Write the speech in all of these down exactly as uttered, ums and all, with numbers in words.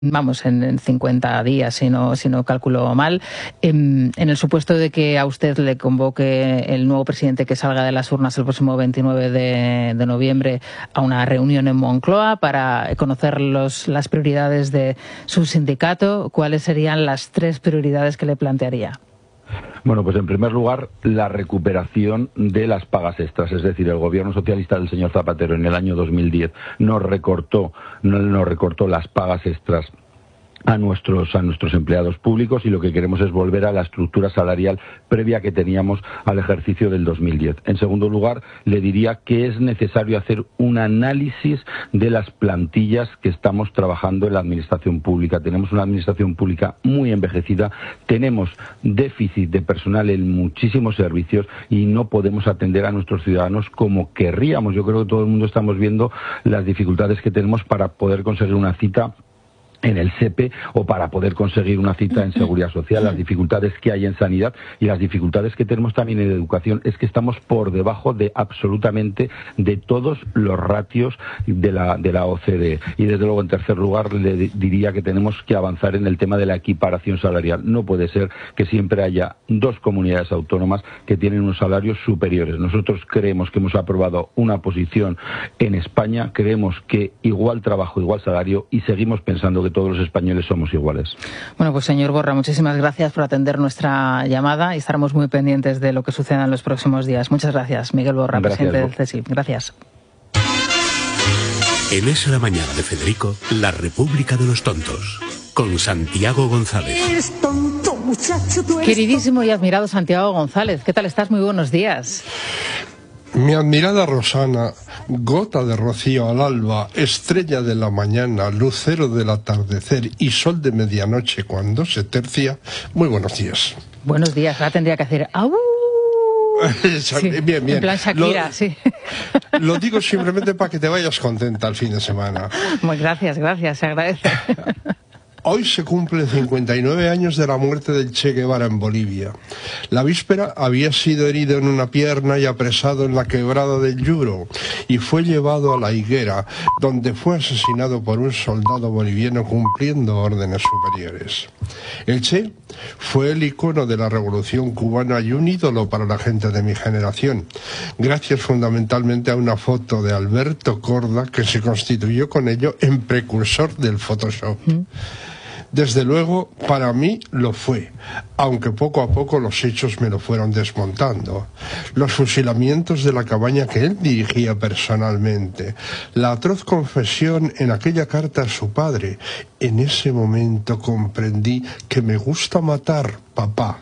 vamos, en, en cincuenta días, si no, si no calculo mal, en, en el supuesto de que a usted le convoque el nuevo presidente que salga de las urnas el próximo veintinueve de, de noviembre a una reunión en Moncloa para conocer los, las prioridades de su sindicato, ¿cuáles serían las tres prioridades que le plantearía? Bueno, pues en primer lugar, la recuperación de las pagas extras. Es decir, el gobierno socialista del señor Zapatero en el año dos mil diez nos recortó, no nos recortó las pagas extras a nuestros a nuestros empleados públicos, y lo que queremos es volver a la estructura salarial previa que teníamos al ejercicio del dos mil diez. En segundo lugar, le diría que es necesario hacer un análisis de las plantillas que estamos trabajando en la administración pública. Tenemos una administración pública muy envejecida, tenemos déficit de personal en muchísimos servicios y no podemos atender a nuestros ciudadanos como querríamos. Yo creo que todo el mundo estamos viendo las dificultades que tenemos para poder conseguir una cita en el SEPE o para poder conseguir una cita en Seguridad Social, las dificultades que hay en sanidad y las dificultades que tenemos también en educación. Es que estamos por debajo de absolutamente de todos los ratios de la de la O C D E. Y desde luego, en tercer lugar, le diría que tenemos que avanzar en el tema de la equiparación salarial. No puede ser que siempre haya dos comunidades autónomas que tienen unos salarios superiores. Nosotros creemos que hemos aprobado una posición en España, creemos que igual trabajo, igual salario, y seguimos pensando que todos los españoles somos iguales. Bueno, pues señor Borra, muchísimas gracias por atender nuestra llamada y estaremos muy pendientes de lo que suceda en los próximos días. Muchas gracias, Miguel Borra, gracias, presidente del C E S I P. Gracias. En Es la Mañana de Federico, la República de los Tontos, con Santiago González. Eres tonto, muchacho, tú eres Queridísimo y admirado Santiago González, ¿qué tal estás? Muy buenos días. Mi admirada Rosana, gota de rocío al alba, estrella de la mañana, lucero del atardecer y sol de medianoche cuando se tercia, muy buenos días. Buenos días, ahora tendría que hacer ¡au! Sí, bien, bien. En plan Shakira, lo, sí. Lo digo simplemente para que te vayas contenta al fin de semana. Muy gracias, gracias, se agradece. Hoy se cumplen cincuenta y nueve años de la muerte del Che Guevara en Bolivia. La víspera había sido herido en una pierna y apresado en la quebrada del Yuro, y fue llevado a La Higuera, donde fue asesinado por un soldado boliviano cumpliendo órdenes superiores. El Che fue el icono de la revolución cubana y un ídolo para la gente de mi generación, gracias fundamentalmente a una foto de Alberto Korda que se constituyó con ello en precursor del Photoshop. ¿Mm? Desde luego, para mí lo fue, aunque poco a poco los hechos me lo fueron desmontando. Los fusilamientos de la cabaña que él dirigía personalmente, la atroz confesión en aquella carta a su padre. En ese momento comprendí que me gusta matar, papá.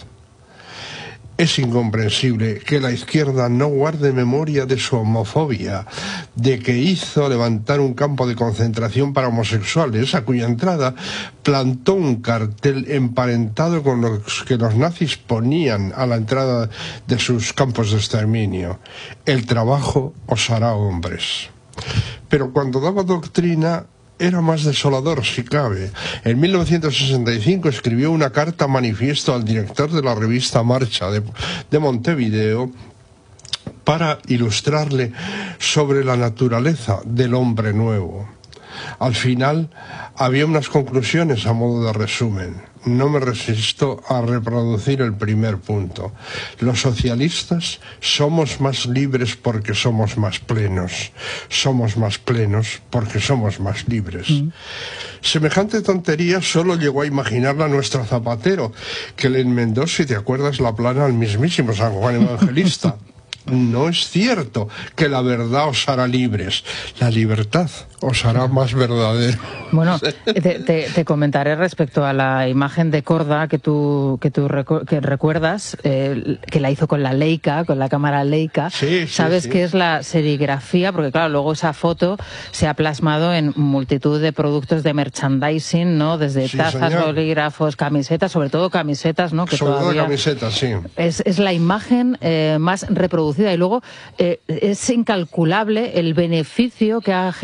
Es incomprensible que la izquierda no guarde memoria de su homofobia, de que hizo levantar un campo de concentración para homosexuales, a cuya entrada plantó un cartel emparentado con los que los nazis ponían a la entrada de sus campos de exterminio. El trabajo os hará hombres. Pero cuando daba doctrina era más desolador, si cabe. En mil novecientos sesenta y cinco escribió una carta manifiesto al director de la revista Marcha de, de Montevideo para ilustrarle sobre la naturaleza del hombre nuevo. Al final había unas conclusiones a modo de resumen. No me resisto a reproducir el primer punto. Los socialistas somos más libres porque somos más plenos. Somos más plenos porque somos más libres. Mm. Semejante tontería solo llegó a imaginarla nuestro Zapatero, que le enmendó, si te acuerdas, la plana al mismísimo San Juan Evangelista. No es cierto que la verdad os hará libres. La libertad os hará más verdadero. Bueno, te, te, te comentaré respecto a la imagen de Korda que tú, que tú recu que recuerdas, eh, que la hizo con la Leica, con la cámara Leica. Sí, sí, ¿Sabes sí. qué es la serigrafía? Porque claro, luego esa foto se ha plasmado en multitud de productos de merchandising, ¿no? Desde sí, tazas, señor. bolígrafos, camisetas, sobre todo camisetas, ¿no? Que sobre todavía todo camisetas, sí. Es, es la imagen eh, más reproducida y luego eh, es incalculable el beneficio que ha generado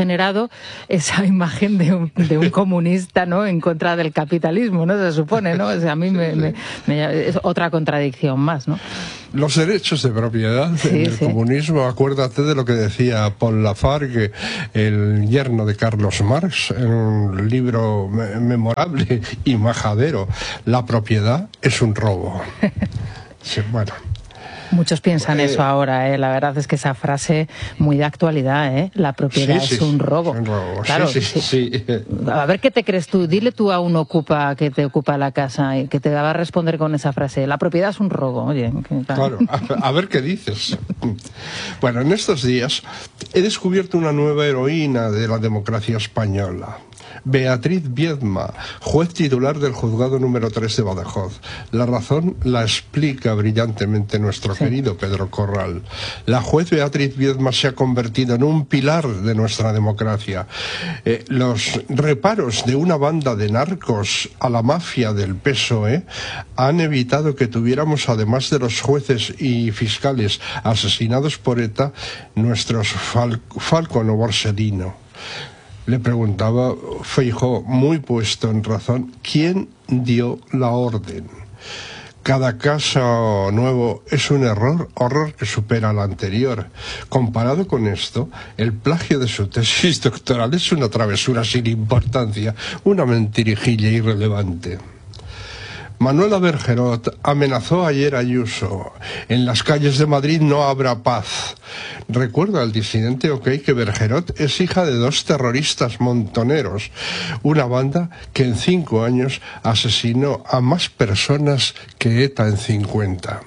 proyectando esa imagen de un, de un comunista, ¿no?, en contra del capitalismo, ¿no? Se supone, ¿no? O sea, a mí me, me, me, es otra contradicción más, ¿no? Los derechos de propiedad sí, en el sí. comunismo, acuérdate de lo que decía Paul Lafargue, el yerno de Carlos Marx, en un libro me memorable y majadero: la propiedad es un robo. Sí, bueno. Muchos piensan eh, eso ahora, ¿eh? La verdad es que esa frase muy de actualidad, ¿eh? La propiedad sí, sí, es un robo. Es un robo. Claro, sí, sí, sí. A ver qué te crees tú. Dile tú a un ocupa que te ocupa la casa y que te va a responder con esa frase. La propiedad es un robo. Oye, ¿qué tal? Claro, a, a ver qué dices. Bueno, en estos días he descubierto una nueva heroína de la democracia española. Beatriz Viedma, juez titular del juzgado número tres de Badajoz. La razón la explica brillantemente nuestro sí. querido Pedro Corral. La juez Beatriz Viedma se ha convertido en un pilar de nuestra democracia. Eh, los reparos de una banda de narcos a la mafia del P S O E han evitado que tuviéramos, además de los jueces y fiscales asesinados por ETA, nuestros Fal Falcon o Borsellino. Le preguntaba Feijóo, muy puesto en razón, ¿quién dio la orden? Cada caso nuevo es un error, horror que supera al anterior. Comparado con esto, el plagio de su tesis doctoral es una travesura sin importancia, una mentirijilla irrelevante. Manuela Bergerot amenazó ayer a Ayuso: en las calles de Madrid no habrá paz. Recuerda al disidente OK que Bergerot es hija de dos terroristas montoneros, una banda que en cinco años asesinó a más personas que ETA en cincuenta.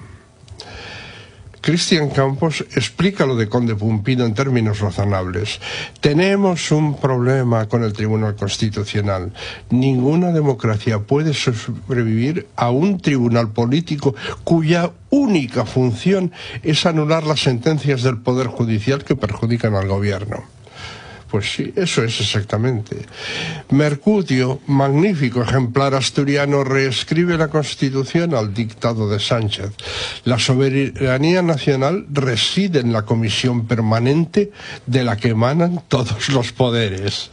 Cristian Campos explica lo de Conde Pumpido en términos razonables. Tenemos un problema con el Tribunal Constitucional. Ninguna democracia puede sobrevivir a un tribunal político cuya única función es anular las sentencias del Poder Judicial que perjudican al gobierno. Pues sí, eso es exactamente. Mercutio, magnífico ejemplar asturiano, reescribe la Constitución al dictado de Sánchez. La soberanía nacional reside en la comisión permanente de la que emanan todos los poderes.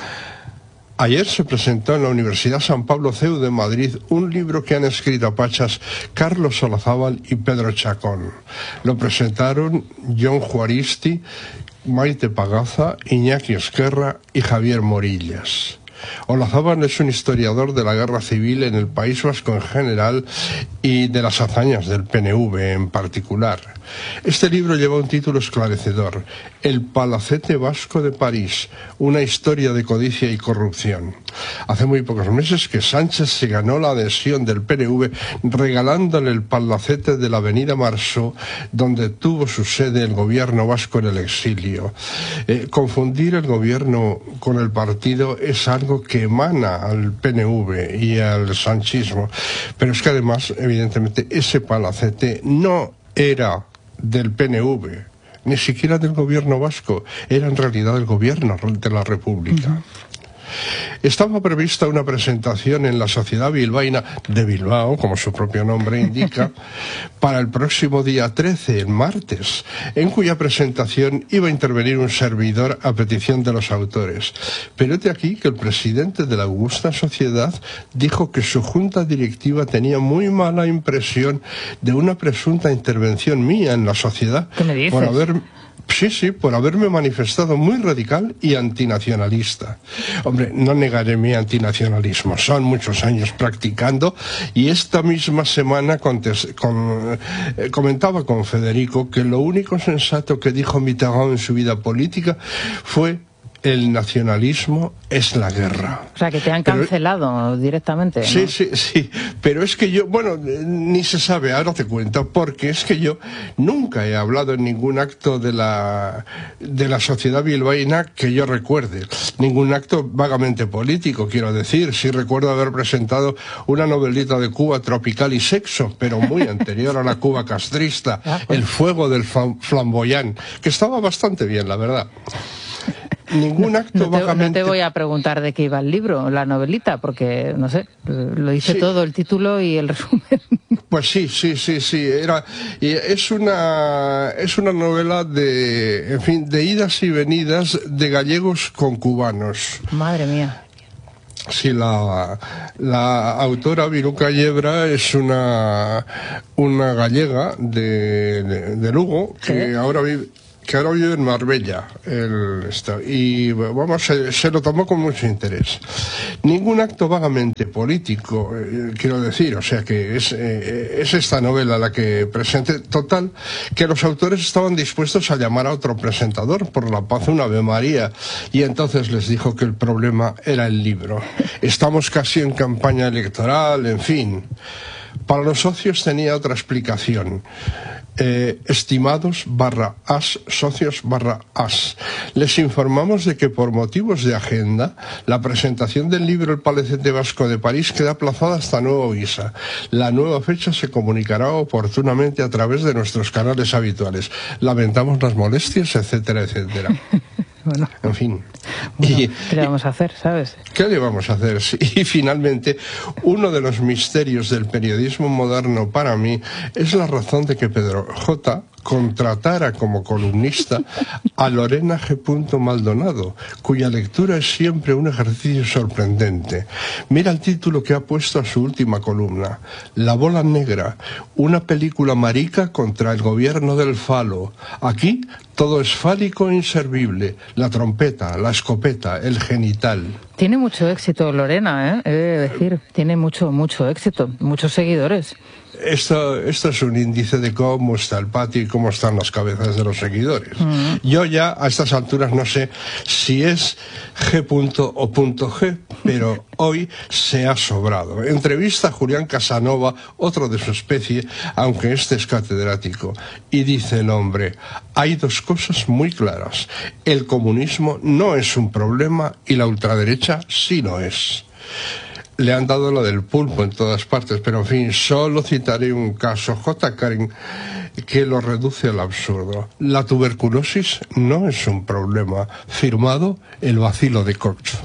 Ayer se presentó en la Universidad San Pablo C E U de Madrid un libro que han escrito a Pachas Carlos Olazábal y Pedro Chacón. Lo presentaron John Juaristi, Maite Pagaza, Iñaki Esquerra y Javier Morillas. Olazábal es un historiador de la guerra civil en el País Vasco en general y de las hazañas del P N V en particular. Este libro lleva un título esclarecedor: El Palacete Vasco de París, una historia de codicia y corrupción. Hace muy pocos meses que Sánchez se ganó la adhesión del P N V regalándole el palacete de la avenida Marceau, donde tuvo su sede el gobierno vasco en el exilio. Eh, confundir el gobierno con el partido es algo que emana al P N V y al sanchismo, pero es que además, evidentemente, ese palacete no era del P N V, ni siquiera del gobierno vasco, era en realidad el gobierno de la República. Uh-huh. Estaba prevista una presentación en la Sociedad Bilbaína de Bilbao, como su propio nombre indica, para el próximo día trece, el martes, en cuya presentación iba a intervenir un servidor a petición de los autores. Pero de aquí que el presidente de la augusta sociedad dijo que su junta directiva tenía muy mala impresión de una presunta intervención mía en la sociedad. ¿Qué me dices? Por haber... Sí, sí, por haberme manifestado muy radical y antinacionalista. Hombre, no negaré mi antinacionalismo, son muchos años practicando, y esta misma semana con, eh, comentaba con Federico que lo único sensato que dijo Mitterrand en su vida política fue: el nacionalismo es la guerra. O sea, que te han cancelado pero, directamente, ¿no? Sí, sí, sí. Pero es que yo, bueno, ni se sabe, ahora te cuento, porque es que yo nunca he hablado en ningún acto de la, de la sociedad bilbaína que yo recuerde. Ningún acto vagamente político, quiero decir. Sí recuerdo haber presentado una novelita de Cuba, Tropical y Sexo, pero muy anterior a la Cuba castrista, El fuego del flamboyán, que estaba bastante bien, la verdad. Ningún acto no, no, te, vagamente... no te voy a preguntar de qué iba el libro, la novelita, porque, no sé, lo dice sí. todo, el título y el resumen. Pues sí, sí, sí, sí. Era, y es una, es una novela de, en fin, de idas y venidas de gallegos con cubanos. Madre mía. Sí, la, la autora Viruca Yebra es una, una gallega de, de, de Lugo, que ¿sí? ahora vive... que ahora vive en Marbella, el, y vamos, se, se lo tomó con mucho interés. Ningún acto vagamente político, eh, quiero decir, o sea que es, eh, es esta novela la que presente, total, que los autores estaban dispuestos a llamar a otro presentador por la paz, un Ave María, y entonces les dijo que el problema era el libro. Estamos casi en campaña electoral, en fin. Para los socios tenía otra explicación. Eh, estimados barra as, socios barra as, les informamos de que por motivos de agenda la presentación del libro El Palacete Vasco de París queda aplazada hasta nuevo aviso. La nueva fecha se comunicará oportunamente a través de nuestros canales habituales. Lamentamos las molestias, etcétera, etcétera. Bueno, en fin. Bueno, y, ¿qué le vamos a hacer, sabes? ¿Qué le vamos a hacer? Y finalmente, uno de los misterios del periodismo moderno para mí es la razón de que Pedro J. contratara como columnista a Lorena G. Maldonado, cuya lectura es siempre un ejercicio sorprendente. Mira el título que ha puesto a su última columna: La bola negra, una película marica contra el gobierno del falo. Aquí todo es fálico e inservible: la trompeta, la escopeta, el genital. Tiene mucho éxito Lorena, ¿eh? He de decir, tiene mucho, mucho éxito, muchos seguidores. Esto, esto es un índice de cómo está el patio y cómo están las cabezas de los seguidores. Mm. Yo ya a estas alturas no sé si es G. o G, pero hoy se ha sobrado. Entrevista a Julián Casanova, otro de su especie, aunque este es catedrático, y dice el hombre: hay dos cosas muy claras. El comunismo no es un problema y la ultraderecha sí lo es. Le han dado lo del pulpo en todas partes, pero en fin, solo citaré un caso, J. Karen, que lo reduce al absurdo. La tuberculosis no es un problema. Firmado el vacilo de Koch.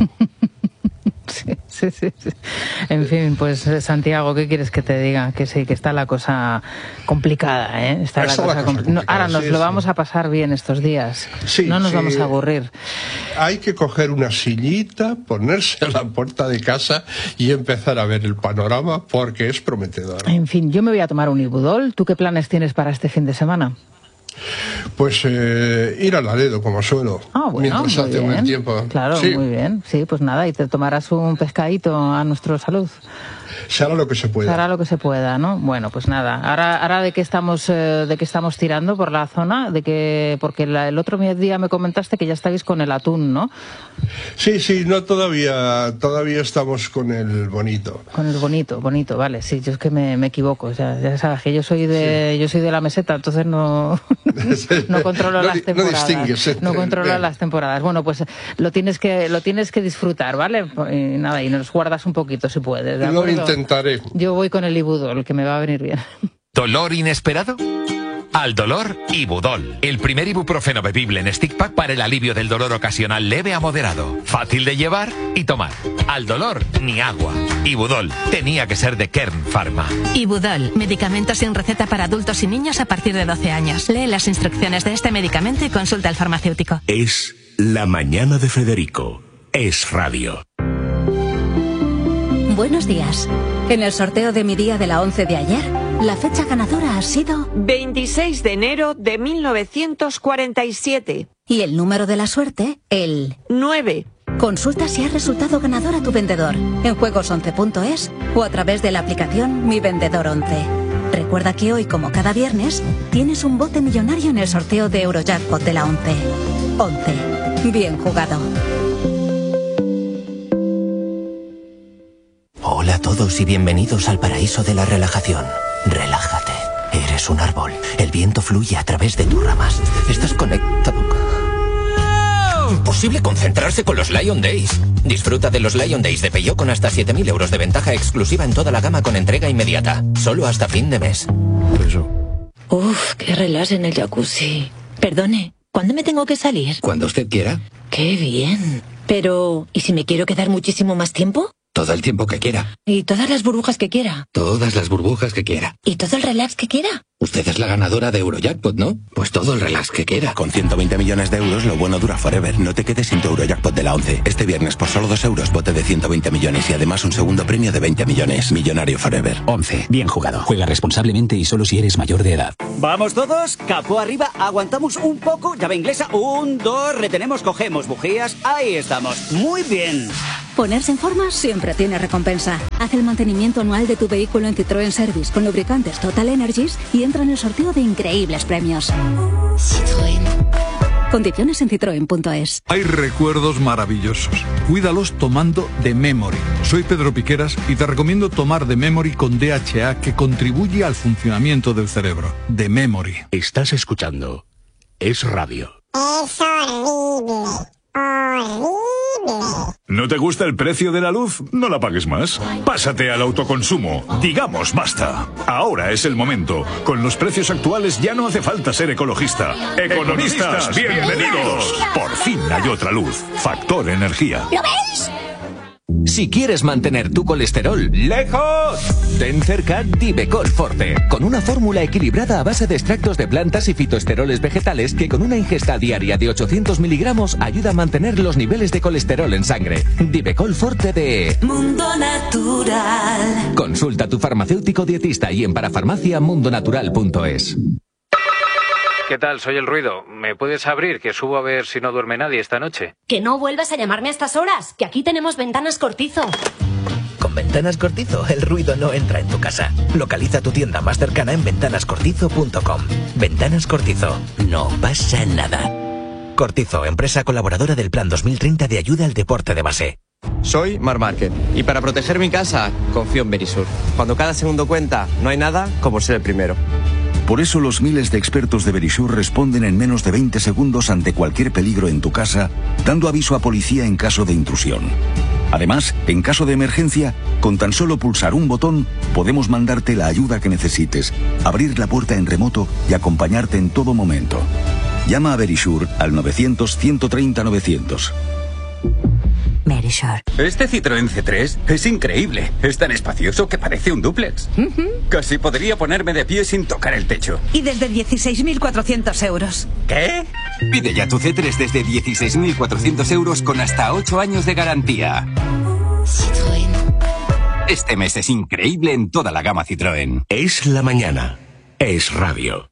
Sí, sí, sí, sí. En fin, pues Santiago, ¿qué quieres que te diga? Que sí, que está la cosa complicada, ¿eh? Está, está la cosa, la cosa compl- no, ahora nos sí, lo sí. vamos a pasar bien estos días. Sí, no nos sí. vamos a aburrir. Hay que coger una sillita, ponerse a la puerta de casa y empezar a ver el panorama, porque es prometedor. En fin, yo me voy a tomar un Ibudol. ¿Tú qué planes tienes para este fin de semana? Pues eh, ir al Laredo, como suelo, ah, bueno, mientras hace buen tiempo. Claro, sí. Muy bien. Sí, pues nada, y te tomarás un pescadito a nuestra salud. Se hará lo que se pueda. Se hará lo que se pueda, ¿no? Bueno, pues nada. Ahora, ahora de qué estamos, eh, de qué estamos tirando por la zona, de que, porque la, el otro día me comentaste que ya estáis con el atún, ¿no? Sí, sí, no todavía, todavía estamos con el bonito. Con el bonito, bonito, vale. Sí, yo es que me, me equivoco. O sea, ya sabes que yo soy de, sí. yo soy de la meseta, entonces no, no controlo no, las temporadas. No distingues. No controlo Bien. las temporadas. Bueno, pues lo tienes que, lo tienes que disfrutar, ¿vale? Y nada, y nos guardas un poquito si puedes. ¿de acuerdo? Lo intentaré. Yo voy con el Ibudol, que me va a venir bien. ¿Dolor inesperado? Al dolor, Ibudol. El primer ibuprofeno bebible en stick pack para el alivio del dolor ocasional leve a moderado. Fácil de llevar y tomar. Al dolor, ni agua. Ibudol. Tenía que ser de Kern Pharma. Ibudol. Medicamento sin receta para adultos y niños a partir de doce años. Lee las instrucciones de este medicamento y consulta al farmacéutico. Es La Mañana de Federico. Es radio. Buenos días. En el sorteo de mi día de la once de ayer, la fecha ganadora ha sido veintiséis de enero de mil novecientos cuarenta y siete. Y el número de la suerte, el nueve. Consulta si has resultado ganador a tu vendedor en juegos once punto es o a través de la aplicación Mi Vendedor once. Recuerda que hoy, como cada viernes, tienes un bote millonario en el sorteo de Eurojackpot de la once. once. Bien jugado. Hola a todos y bienvenidos al paraíso de la relajación. Relájate. Eres un árbol. El viento fluye a través de tus ramas. Estás conectado. Imposible concentrarse con los Lion Days. Disfruta de los Lion Days de Peugeot con hasta siete mil euros de ventaja exclusiva en toda la gama con entrega inmediata. Solo hasta fin de mes. Eso. Uf, qué relax en el jacuzzi. Perdone, ¿cuándo me tengo que salir? Cuando usted quiera. ¡Qué bien! Pero, ¿y si me quiero quedar muchísimo más tiempo? Todo el tiempo que quiera. ¿Y todas las burbujas que quiera? Todas las burbujas que quiera. ¿Y todo el relax que quiera? Usted es la ganadora de Eurojackpot, ¿no? Pues todo el relax que quiera. Con ciento veinte millones de euros, lo bueno dura forever. No te quedes sin tu Eurojackpot de la once. Este viernes, por solo dos euros, bote de ciento veinte millones y además un segundo premio de veinte millones. Millonario forever. once. Bien jugado. Juega responsablemente y solo si eres mayor de edad. Vamos todos, capó arriba, aguantamos un poco, llave inglesa, un, dos, retenemos, cogemos bujías, ahí estamos. Muy bien. Ponerse en forma siempre tiene recompensa. Haz el mantenimiento anual de tu vehículo en Citroën Service con lubricantes Total Energies y entra en el sorteo de increíbles premios. Citroën. Condiciones en citroen punto es. Hay recuerdos maravillosos. Cuídalos tomando The Memory. Soy Pedro Piqueras y te recomiendo tomar The Memory con D H A, que contribuye al funcionamiento del cerebro. The Memory. Estás escuchando Es Radio. Es horrible. Horrible. ¿No te gusta el precio de la luz? No la pagues más. Pásate al autoconsumo. Digamos basta. Ahora es el momento. Con los precios actuales ya no hace falta ser ecologista. Economistas, bienvenidos. Por fin hay otra luz. Factor Energía. ¿Lo veis? Si quieres mantener tu colesterol lejos, ten cerca Divecol Forte, con una fórmula equilibrada a base de extractos de plantas y fitoesteroles vegetales que con una ingesta diaria de ochocientos miligramos ayuda a mantener los niveles de colesterol en sangre. Divecol Forte de Mundo Natural. Consulta a tu farmacéutico dietista y en parafarmacia mundonatural punto es. ¿Qué tal? Soy el Ruido. ¿Me puedes abrir? Que subo a ver si no duerme nadie esta noche. Que no vuelvas a llamarme a estas horas, que aquí tenemos Ventanas Cortizo. Con Ventanas Cortizo, el ruido no entra en tu casa. Localiza tu tienda más cercana en ventanas cortizo punto com. Ventanas Cortizo. No pasa nada. Cortizo, empresa colaboradora del Plan dos mil treinta de ayuda al deporte de base. Soy Mar Márquez y para proteger mi casa confío en Verisur. Cuando cada segundo cuenta, no hay nada como ser el primero. Por eso los miles de expertos de Verisur responden en menos de veinte segundos ante cualquier peligro en tu casa, dando aviso a policía en caso de intrusión. Además, en caso de emergencia, con tan solo pulsar un botón, podemos mandarte la ayuda que necesites, abrir la puerta en remoto y acompañarte en todo momento. Llama a Verisur al novecientos, ciento treinta, novecientos. Verisur. Este Citroën C tres es increíble. Es tan espacioso que parece un dúplex. Uh-huh. Casi podría ponerme de pie sin tocar el techo. Y desde dieciséis mil cuatrocientos euros. ¿Qué? Pide ya tu C tres desde dieciséis mil cuatrocientos euros con hasta ocho años de garantía. Citroën. Este mes es increíble en toda la gama Citroën. Es la mañana. Es radio.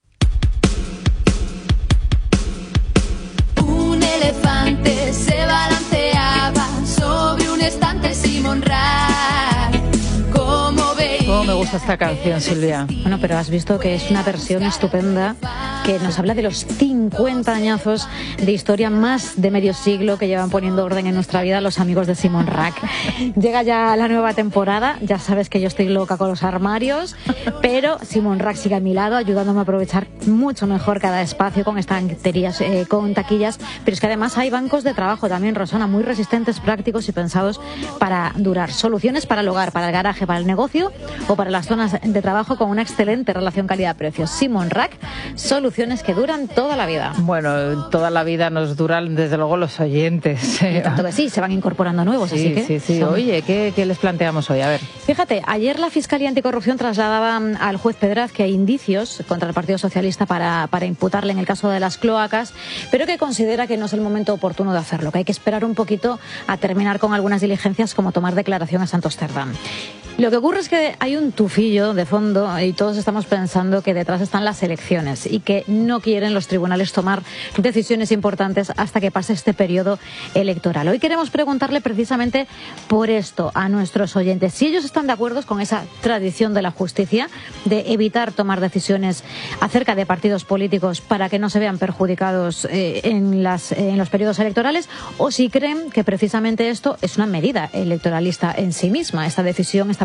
Un elefante se balanceaba sobre un estante Simon Rack. ¿Cómo veis? Oh, me gusta esta canción, Silvia. Bueno, pero has visto que es una versión estupenda que nos habla de los cincuenta añazos de historia, más de medio siglo que llevan poniendo orden en nuestra vida los amigos de Simon Rack. Llega ya la nueva temporada, ya sabes que yo estoy loca con los armarios, pero Simon Rack sigue a mi lado ayudándome a aprovechar mucho mejor cada espacio con estanterías, eh, con taquillas, pero es que además hay bancos de trabajo también, Rosana, muy resistentes, prácticos y pensados para durar. Soluciones para el hogar, para el garaje, para el negocio o para las zonas de trabajo con una excelente relación calidad-precio. Simon Rack, soluciones que duran toda la vida. Bueno, toda la vida nos duran desde luego los oyentes. Y tanto que sí, se van incorporando nuevos, sí, así que... Sí, sí, son... Oye, ¿qué, ¿qué les planteamos hoy? A ver. Fíjate, ayer la Fiscalía Anticorrupción trasladaba al juez Pedraz que hay indicios contra el Partido Socialista para, para imputarle en el caso de las cloacas, pero que considera que no es el momento oportuno de hacerlo, que hay que esperar un poquito a terminar con algunas diligencias como tomar declaración a Santos Cerdán. Lo que ocurre es que hay un tufillo de fondo y todos estamos pensando que detrás están las elecciones y que no quieren los tribunales tomar decisiones importantes hasta que pase este periodo electoral. Hoy queremos preguntarle precisamente por esto a nuestros oyentes, si ellos están de acuerdo con esa tradición de la justicia de evitar tomar decisiones acerca de partidos políticos para que no se vean perjudicados eh, en, las, eh, en los periodos electorales, o si creen que precisamente esto es una medida electoralista en sí misma, esta decisión, esta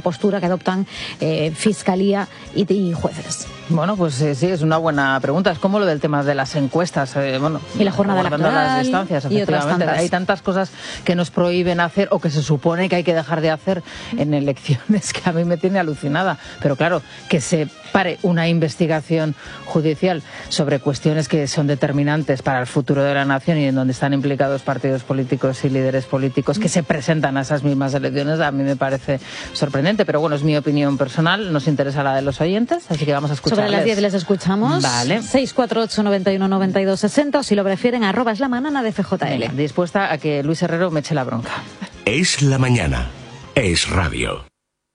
postura que adoptan eh, Fiscalía y, y jueces. Bueno, pues eh, sí, es una buena pregunta. Es como lo del tema de las encuestas. Eh, bueno, y la jornada electoral las distancias, y otras tantas. Hay tantas cosas que nos prohíben hacer o que se supone que hay que dejar de hacer en elecciones que a mí me tiene alucinada. Pero claro, que se pare una investigación judicial sobre cuestiones que son determinantes para el futuro de la nación y en donde están implicados partidos políticos y líderes políticos que se presentan a esas mismas elecciones, a mí me parece sorprendente. Pero bueno, es mi opinión personal, nos interesa la de los oyentes, así que vamos a escucharles. Sobre las diez les escuchamos. Vale. seis cuatro ocho, nueve uno, nueve dos, seis cero, o si lo prefieren, arroba es la manana de F J L. Venga, dispuesta a que Luis Herrero me eche la bronca. Es la mañana. Es radio.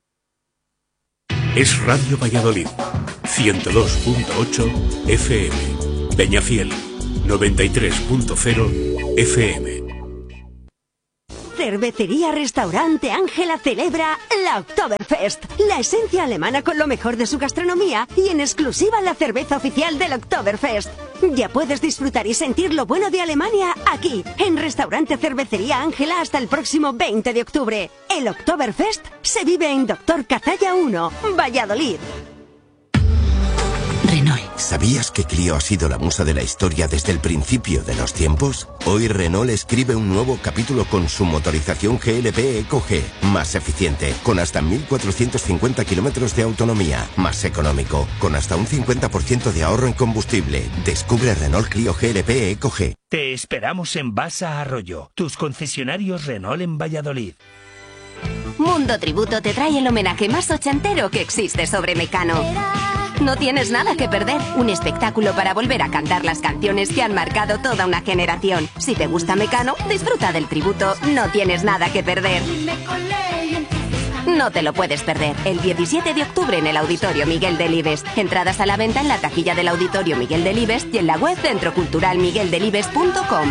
Es Radio Valladolid. ciento dos punto ocho F M. Peñafiel. noventa y tres punto cero F M. Cervecería Restaurante Ángela celebra la Oktoberfest, la esencia alemana con lo mejor de su gastronomía y en exclusiva la cerveza oficial del Oktoberfest. Ya puedes disfrutar y sentir lo bueno de Alemania aquí, en Restaurante Cervecería Ángela hasta el próximo veinte de octubre. El Oktoberfest se vive en Doctor Cazalla uno, Valladolid. Renault. ¿Sabías que Clio ha sido la musa de la historia desde el principio de los tiempos? Hoy Renault escribe un nuevo capítulo con su motorización G L P Eco G, más eficiente, con hasta mil cuatrocientos cincuenta kilómetros de autonomía, más económico, con hasta un cincuenta por ciento de ahorro en combustible. Descubre Renault Clio G L P Eco G. Te esperamos en Basa Arroyo, tus concesionarios Renault en Valladolid. Mundo Tributo te trae el homenaje más ochentero que existe sobre Mecano. No tienes nada que perder. Un espectáculo para volver a cantar las canciones que han marcado toda una generación. Si te gusta Mecano, disfruta del tributo. No tienes nada que perder. No te lo puedes perder. El diecisiete de octubre en el Auditorio Miguel Delibes. Entradas a la venta en la taquilla del Auditorio Miguel Delibes y en la web centro cultural miguel delibes punto com.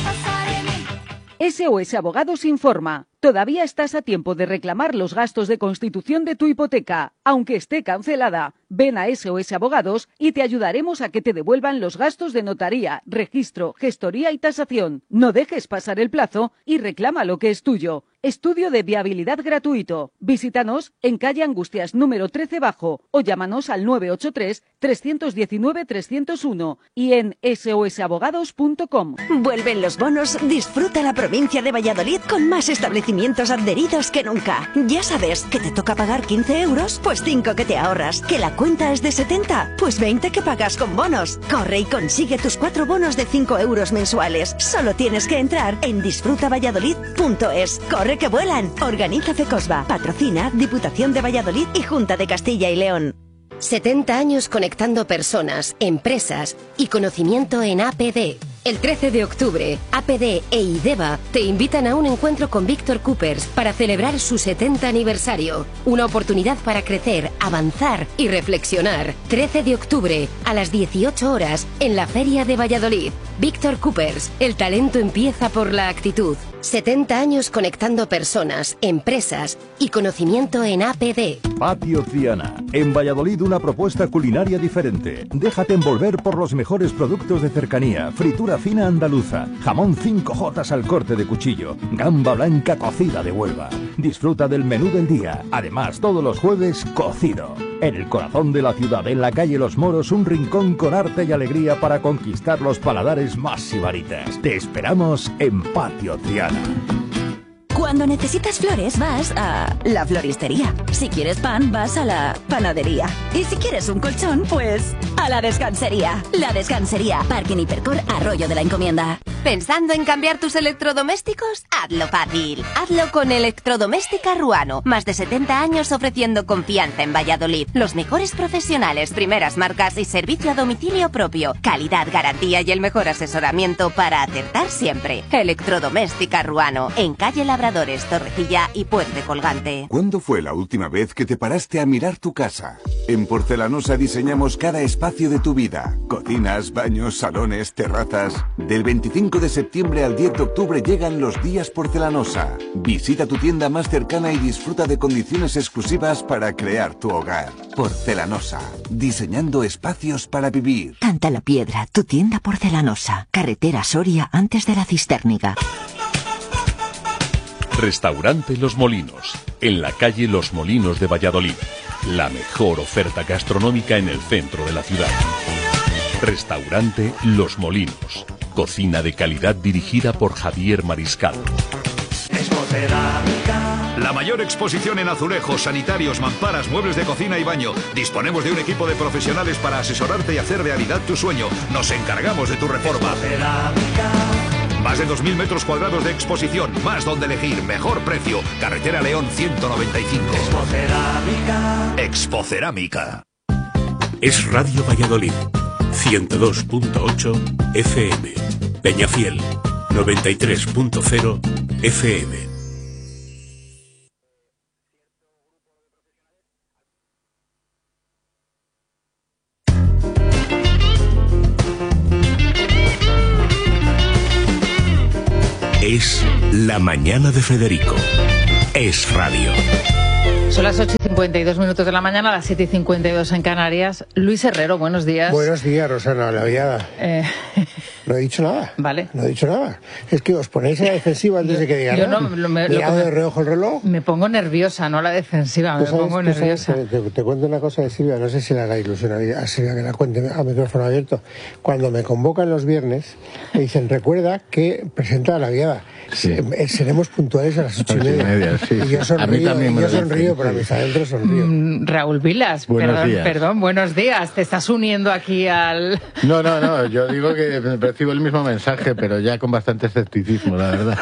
S O S Abogados informa. Todavía estás a tiempo de reclamar los gastos de constitución de tu hipoteca, aunque esté cancelada. Ven a S O S Abogados y te ayudaremos a que te devuelvan los gastos de notaría, registro, gestoría y tasación. No dejes pasar el plazo y reclama lo que es tuyo. Estudio de viabilidad gratuito. Visítanos en calle Angustias número trece bajo o llámanos al nueve ocho tres, tres uno nueve, tres cero uno y en s o s abogados punto com. Vuelven los bonos, disfruta la provincia de Valladolid con más establecimientos adheridos que nunca. Ya sabes que te toca pagar quince euros, pues cinco que te ahorras. Que la cuenta es de setenta, pues veinte que pagas con bonos. Corre y consigue tus cuatro bonos de cinco euros mensuales. Solo tienes que entrar en disfruta valladolid punto es. Corre que vuelan. Organiza Fecosba. Patrocina Diputación de Valladolid y Junta de Castilla y León. setenta años conectando personas, empresas y conocimiento en A P D. El trece de octubre, A P D e IDEVA te invitan a un encuentro con Víctor Coopers para celebrar su setenta aniversario. Una oportunidad para crecer, avanzar y reflexionar. trece de octubre, a las dieciocho horas, en la Feria de Valladolid. Víctor Coopers, el talento empieza por la actitud. setenta años conectando personas, empresas y conocimiento en A P D. Patio Triana. En Valladolid una propuesta culinaria diferente. Déjate envolver por los mejores productos de cercanía. Fritura fina andaluza. Jamón cinco jotas al corte de cuchillo. Gamba blanca cocida de Huelva. Disfruta del menú del día. Además, todos los jueves, cocido. En el corazón de la ciudad, en la calle Los Moros, un rincón con arte y alegría para conquistar los paladares más sibaritas. Te esperamos en Patio Triana. Cuando necesitas flores, vas a la floristería. Si quieres pan, vas a la panadería. Y si quieres un colchón, pues a la descansería. La Descansería, Parking Hipercor, Arroyo de la Encomienda. ¿Pensando en cambiar tus electrodomésticos? Hazlo fácil. Hazlo con Electrodoméstica Ruano. Más de setenta años ofreciendo confianza en Valladolid. Los mejores profesionales, primeras marcas y servicio a domicilio propio. Calidad, garantía y el mejor asesoramiento para acertar siempre. Electrodoméstica Ruano. En calle Labradores, Torrecilla y Puente Colgante. ¿Cuándo fue la última vez que te paraste a mirar tu casa? En Porcelanosa diseñamos cada espacio de tu vida. Cocinas, baños, salones, terrazas. Del veinticinco de septiembre al diez de octubre llegan los días Porcelanosa. Visita tu tienda más cercana y disfruta de condiciones exclusivas para crear tu hogar. Porcelanosa, diseñando espacios para vivir. Canta la Piedra, tu tienda Porcelanosa. Carretera Soria antes de la Cistérniga. Restaurante Los Molinos. en la calle Los Molinos de Valladolid. La mejor oferta gastronómica en el centro de la ciudad. Restaurante Los Molinos. Cocina de calidad dirigida por Javier Mariscal. La mayor exposición en azulejos, sanitarios, mamparas, muebles de cocina y baño. Disponemos de un equipo de profesionales para asesorarte y hacer realidad tu sueño. Nos encargamos de tu reforma. Más de dos mil metros cuadrados de exposición, más donde elegir, mejor precio. Carretera León ciento noventa y cinco. Expocerámica. Expocerámica. Es Radio Valladolid, ciento dos punto ocho F M. Peñafiel, noventa y tres punto cero F M. Es la mañana de Federico. Es radio. Son las ocho y cincuenta y dos minutos de la mañana, las siete y cincuenta y dos en Canarias. Luis Herrero, buenos días. Buenos días, Rosana, la viada. Eh... No he dicho nada. Vale. No he dicho nada. Es que os ponéis a la defensiva antes yo, de que digan. Yo no, lo, me, Mirado lo, de reojo el reloj. Me pongo nerviosa, no a la defensiva, me pongo nerviosa. Sabes, te, te cuento una cosa de Silvia, no sé si le hará ilusión a Silvia que la cuente a micrófono abierto. Cuando me convocan los viernes, me dicen, recuerda que presenta a la viada. Sí. Seremos puntuales a las ocho y media. media sí. Y yo sonrío, y yo sonrío pero a mis adentros sonrío. Mm, Raúl Vilas, buenos perdón, días. perdón, buenos días. Te estás uniendo aquí al... No, no, no, yo digo que recibo el mismo mensaje, pero ya con bastante escepticismo, la verdad.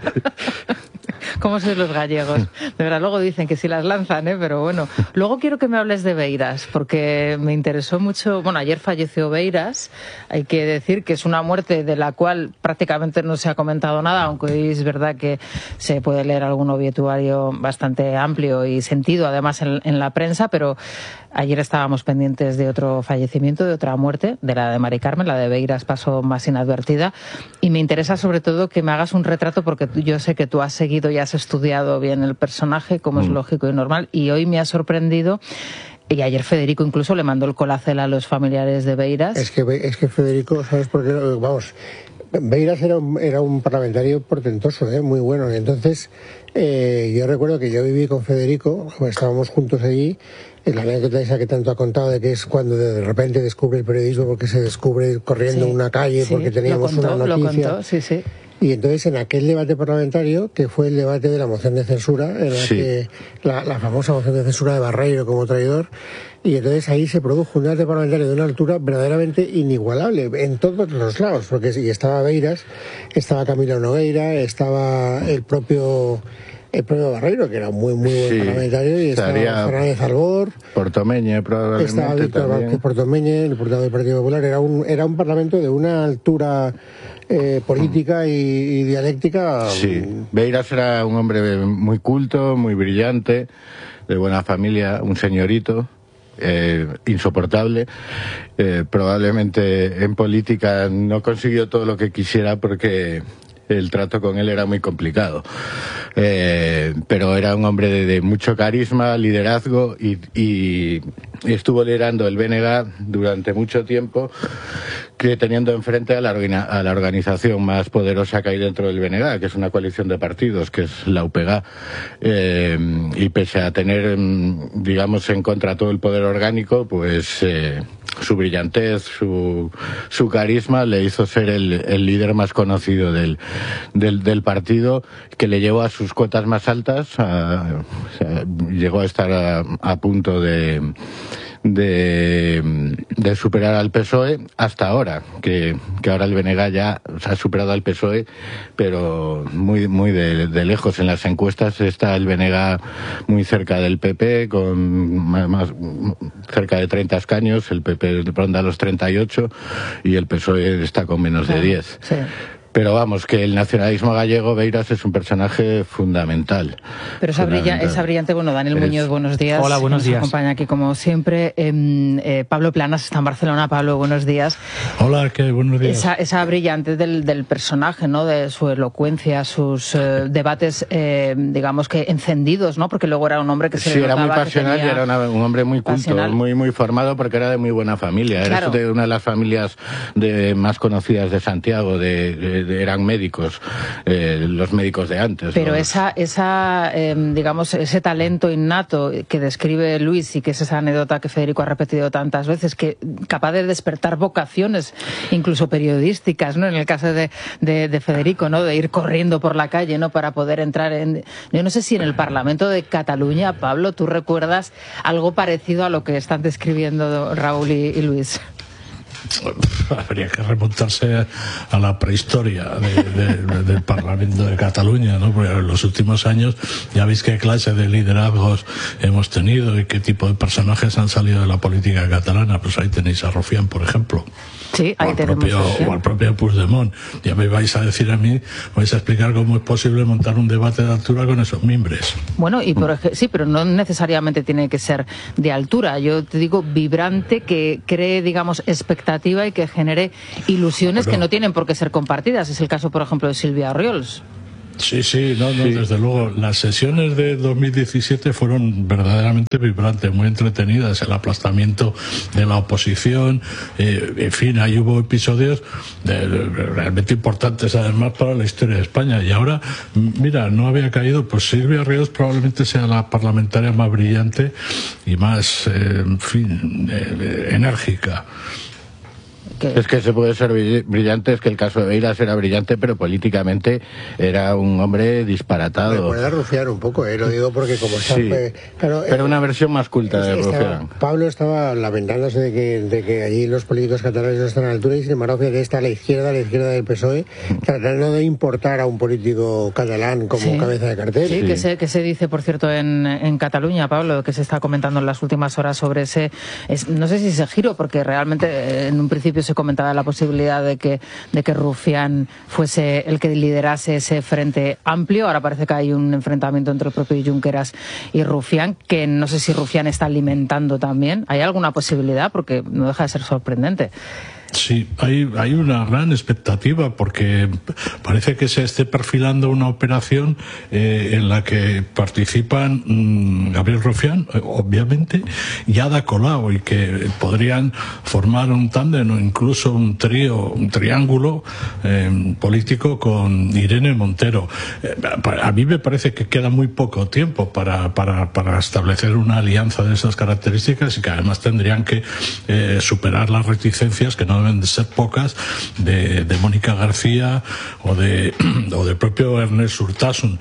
¿Cómo sois los gallegos? De verdad, luego dicen que si las lanzan, ¿eh? Pero bueno. Luego quiero que me hables de Beiras, porque me interesó mucho... Bueno, ayer falleció Beiras. Hay que decir que es una muerte de la cual prácticamente no se ha comentado nada, aunque hoy es verdad que se puede leer algún obituario bastante amplio y sentido, además, en, en la prensa, pero ayer estábamos pendientes de otro fallecimiento, de otra muerte, de la de Mari Carmen. La de Beiras pasó más inadvertida. Y me interesa sobre todo que me hagas un retrato, porque yo sé que tú has seguido y has estudiado bien el personaje, como mm. es lógico y normal, y hoy me ha sorprendido. Y ayer Federico incluso le mandó el colacel a los familiares de Beiras. Es que, es que Federico, ¿sabes por qué? Vamos, Beiras era un, era un parlamentario portentoso, ¿eh? Muy bueno. Y entonces, eh, yo recuerdo que yo viví con Federico, estábamos juntos allí. La anécdota esa que tanto ha contado de que es cuando de repente descubre el periodismo porque se descubre corriendo sí, una calle sí, porque teníamos lo contó, una noticia. Lo contó, sí, sí. Y entonces en aquel debate parlamentario, que fue el debate de la moción de censura, en la, sí. que, la, la famosa moción de censura de Barreiro como traidor, y entonces ahí se produjo un debate parlamentario de una altura verdaderamente inigualable en todos los lados, porque y estaba Beiras, estaba Camilo Nogueira, estaba el propio... el propio Barreiro, que era muy, muy buen sí, parlamentario, y estaba Fernández Albor, Portomeñe, probablemente. Estaba Víctor Vázquez Portomeñe, el portavoz del Partido Popular. Era un, era un parlamento de una altura eh, política y, y dialéctica. Sí, Beiras era un hombre muy culto, muy brillante, de buena familia, un señorito. Eh, insoportable. Eh, probablemente en política no consiguió todo lo que quisiera porque el trato con él era muy complicado. Eh, pero era un hombre de, de mucho carisma, liderazgo y, y, y estuvo liderando el B N G durante mucho tiempo, que teniendo enfrente a la, a la organización más poderosa que hay dentro del B N G, que es una coalición de partidos, que es la U P G. Eh, y pese a tener, digamos, en contra todo el poder orgánico, pues eh, su brillantez, su, su carisma le hizo ser el, el líder más conocido del, del, del partido, que le llevó a sus cotas más altas, a, o sea, llegó a estar a, a punto de... De, de superar al P S O E hasta ahora, que, que ahora el B N G ya ha superado al P S O E, pero muy muy de, de lejos. En las encuestas está el B N G muy cerca del P P, con más, más cerca de treinta escaños, el P P ronda los treinta y ocho y el P S O E está con menos de diez. Sí. Pero vamos, que el nacionalismo gallego, Beiras es un personaje fundamental. Pero esa, fundamental. Brilla, esa brillante, bueno, Daniel Eres... Muñoz, buenos días. Hola, buenos nos días. Nos acompaña aquí como siempre. Eh, eh, Pablo Planas está en Barcelona. Pablo, buenos días. Hola, ¿qué? Buenos días. Esa, esa brillante del, del personaje, ¿no? De su elocuencia, sus eh, debates, eh, digamos que encendidos, ¿no? Porque luego era un hombre que se Sí, le era muy pasional y era una, un hombre muy culto, pasional. muy muy formado, porque era de muy buena familia. Claro. Era de una de las familias de, más conocidas de Santiago, de, de, eran médicos, eh, los médicos de antes. Pero ¿no? esa, esa eh, digamos, ese talento innato que describe Luis y que es esa anécdota que Federico ha repetido tantas veces, que capaz de despertar vocaciones, incluso periodísticas, ¿no? En el caso de, de, de Federico, ¿no? De ir corriendo por la calle, ¿no? Para poder entrar en... Yo no sé si en el Parlamento de Cataluña, Pablo, ¿tú recuerdas algo parecido a lo que están describiendo Raúl y, y Luis? Habría que remontarse a la prehistoria de, de, del Parlamento de Cataluña, ¿no? Porque en los últimos años ya veis qué clase de liderazgos hemos tenido y qué tipo de personajes han salido de la política catalana. Pues ahí tenéis a Rufián, por ejemplo. Sí, ahí o al tenemos propio, o al propio Puigdemont. Ya me vais a decir a mí, vais a explicar cómo es posible montar un debate de altura con esos mimbres. Bueno, y por ej- sí, pero no necesariamente tiene que ser de altura. Yo te digo vibrante, que cree, digamos, expectativa y que genere ilusiones bueno, que no tienen por qué ser compartidas. Es el caso, por ejemplo, de Silvia Orriols. Sí, sí, no, no, sí. Desde luego. Las sesiones de dos mil diecisiete fueron verdaderamente vibrantes, muy entretenidas. El aplastamiento de la oposición, eh, en fin, ahí hubo episodios de, de, realmente importantes, además, para la historia de España. Y ahora, mira, no había caído, pues Silvia Ríos probablemente sea la parlamentaria más brillante y más, eh, en fin, eh, enérgica. Que... Es que se puede ser brillante, es que el caso de Beiras era brillante, pero políticamente era un hombre disparatado. Me recuerda a Rufián un poco, eh, lo digo porque como está... Sí, pues, claro, pero eh, una versión más culta de estaba, Rufián. Pablo estaba lamentándose de que, de que allí los políticos catalanes no están a la altura y sin embargo que está a la izquierda, a la izquierda del P S O E, tratando de importar a un político catalán como sí. cabeza de cartel. Sí, sí. Que, se, que se dice, por cierto, en, en Cataluña, Pablo, que se está comentando en las últimas horas sobre ese... Es, no sé si ese giro, porque realmente en un principio se comentaba la posibilidad de que, de que Rufián fuese el que liderase ese frente amplio. Ahora parece que hay un enfrentamiento entre el propio Junqueras y Rufián, que no sé si Rufián está alimentando también. ¿Hay alguna posibilidad? Porque no deja de ser sorprendente. Sí, hay, hay una gran expectativa porque parece que se esté perfilando una operación eh, en la que participan mmm, Gabriel Rufián, eh, obviamente, y Ada Colau, y que podrían formar un tándem o incluso un trío, un triángulo eh, político con Irene Montero. Eh, a mí me parece que queda muy poco tiempo para, para, para establecer una alianza de esas características y que además tendrían que eh, superar las reticencias que no deben de ser pocas de, de Mónica García o de o del propio Ernest Urtasun.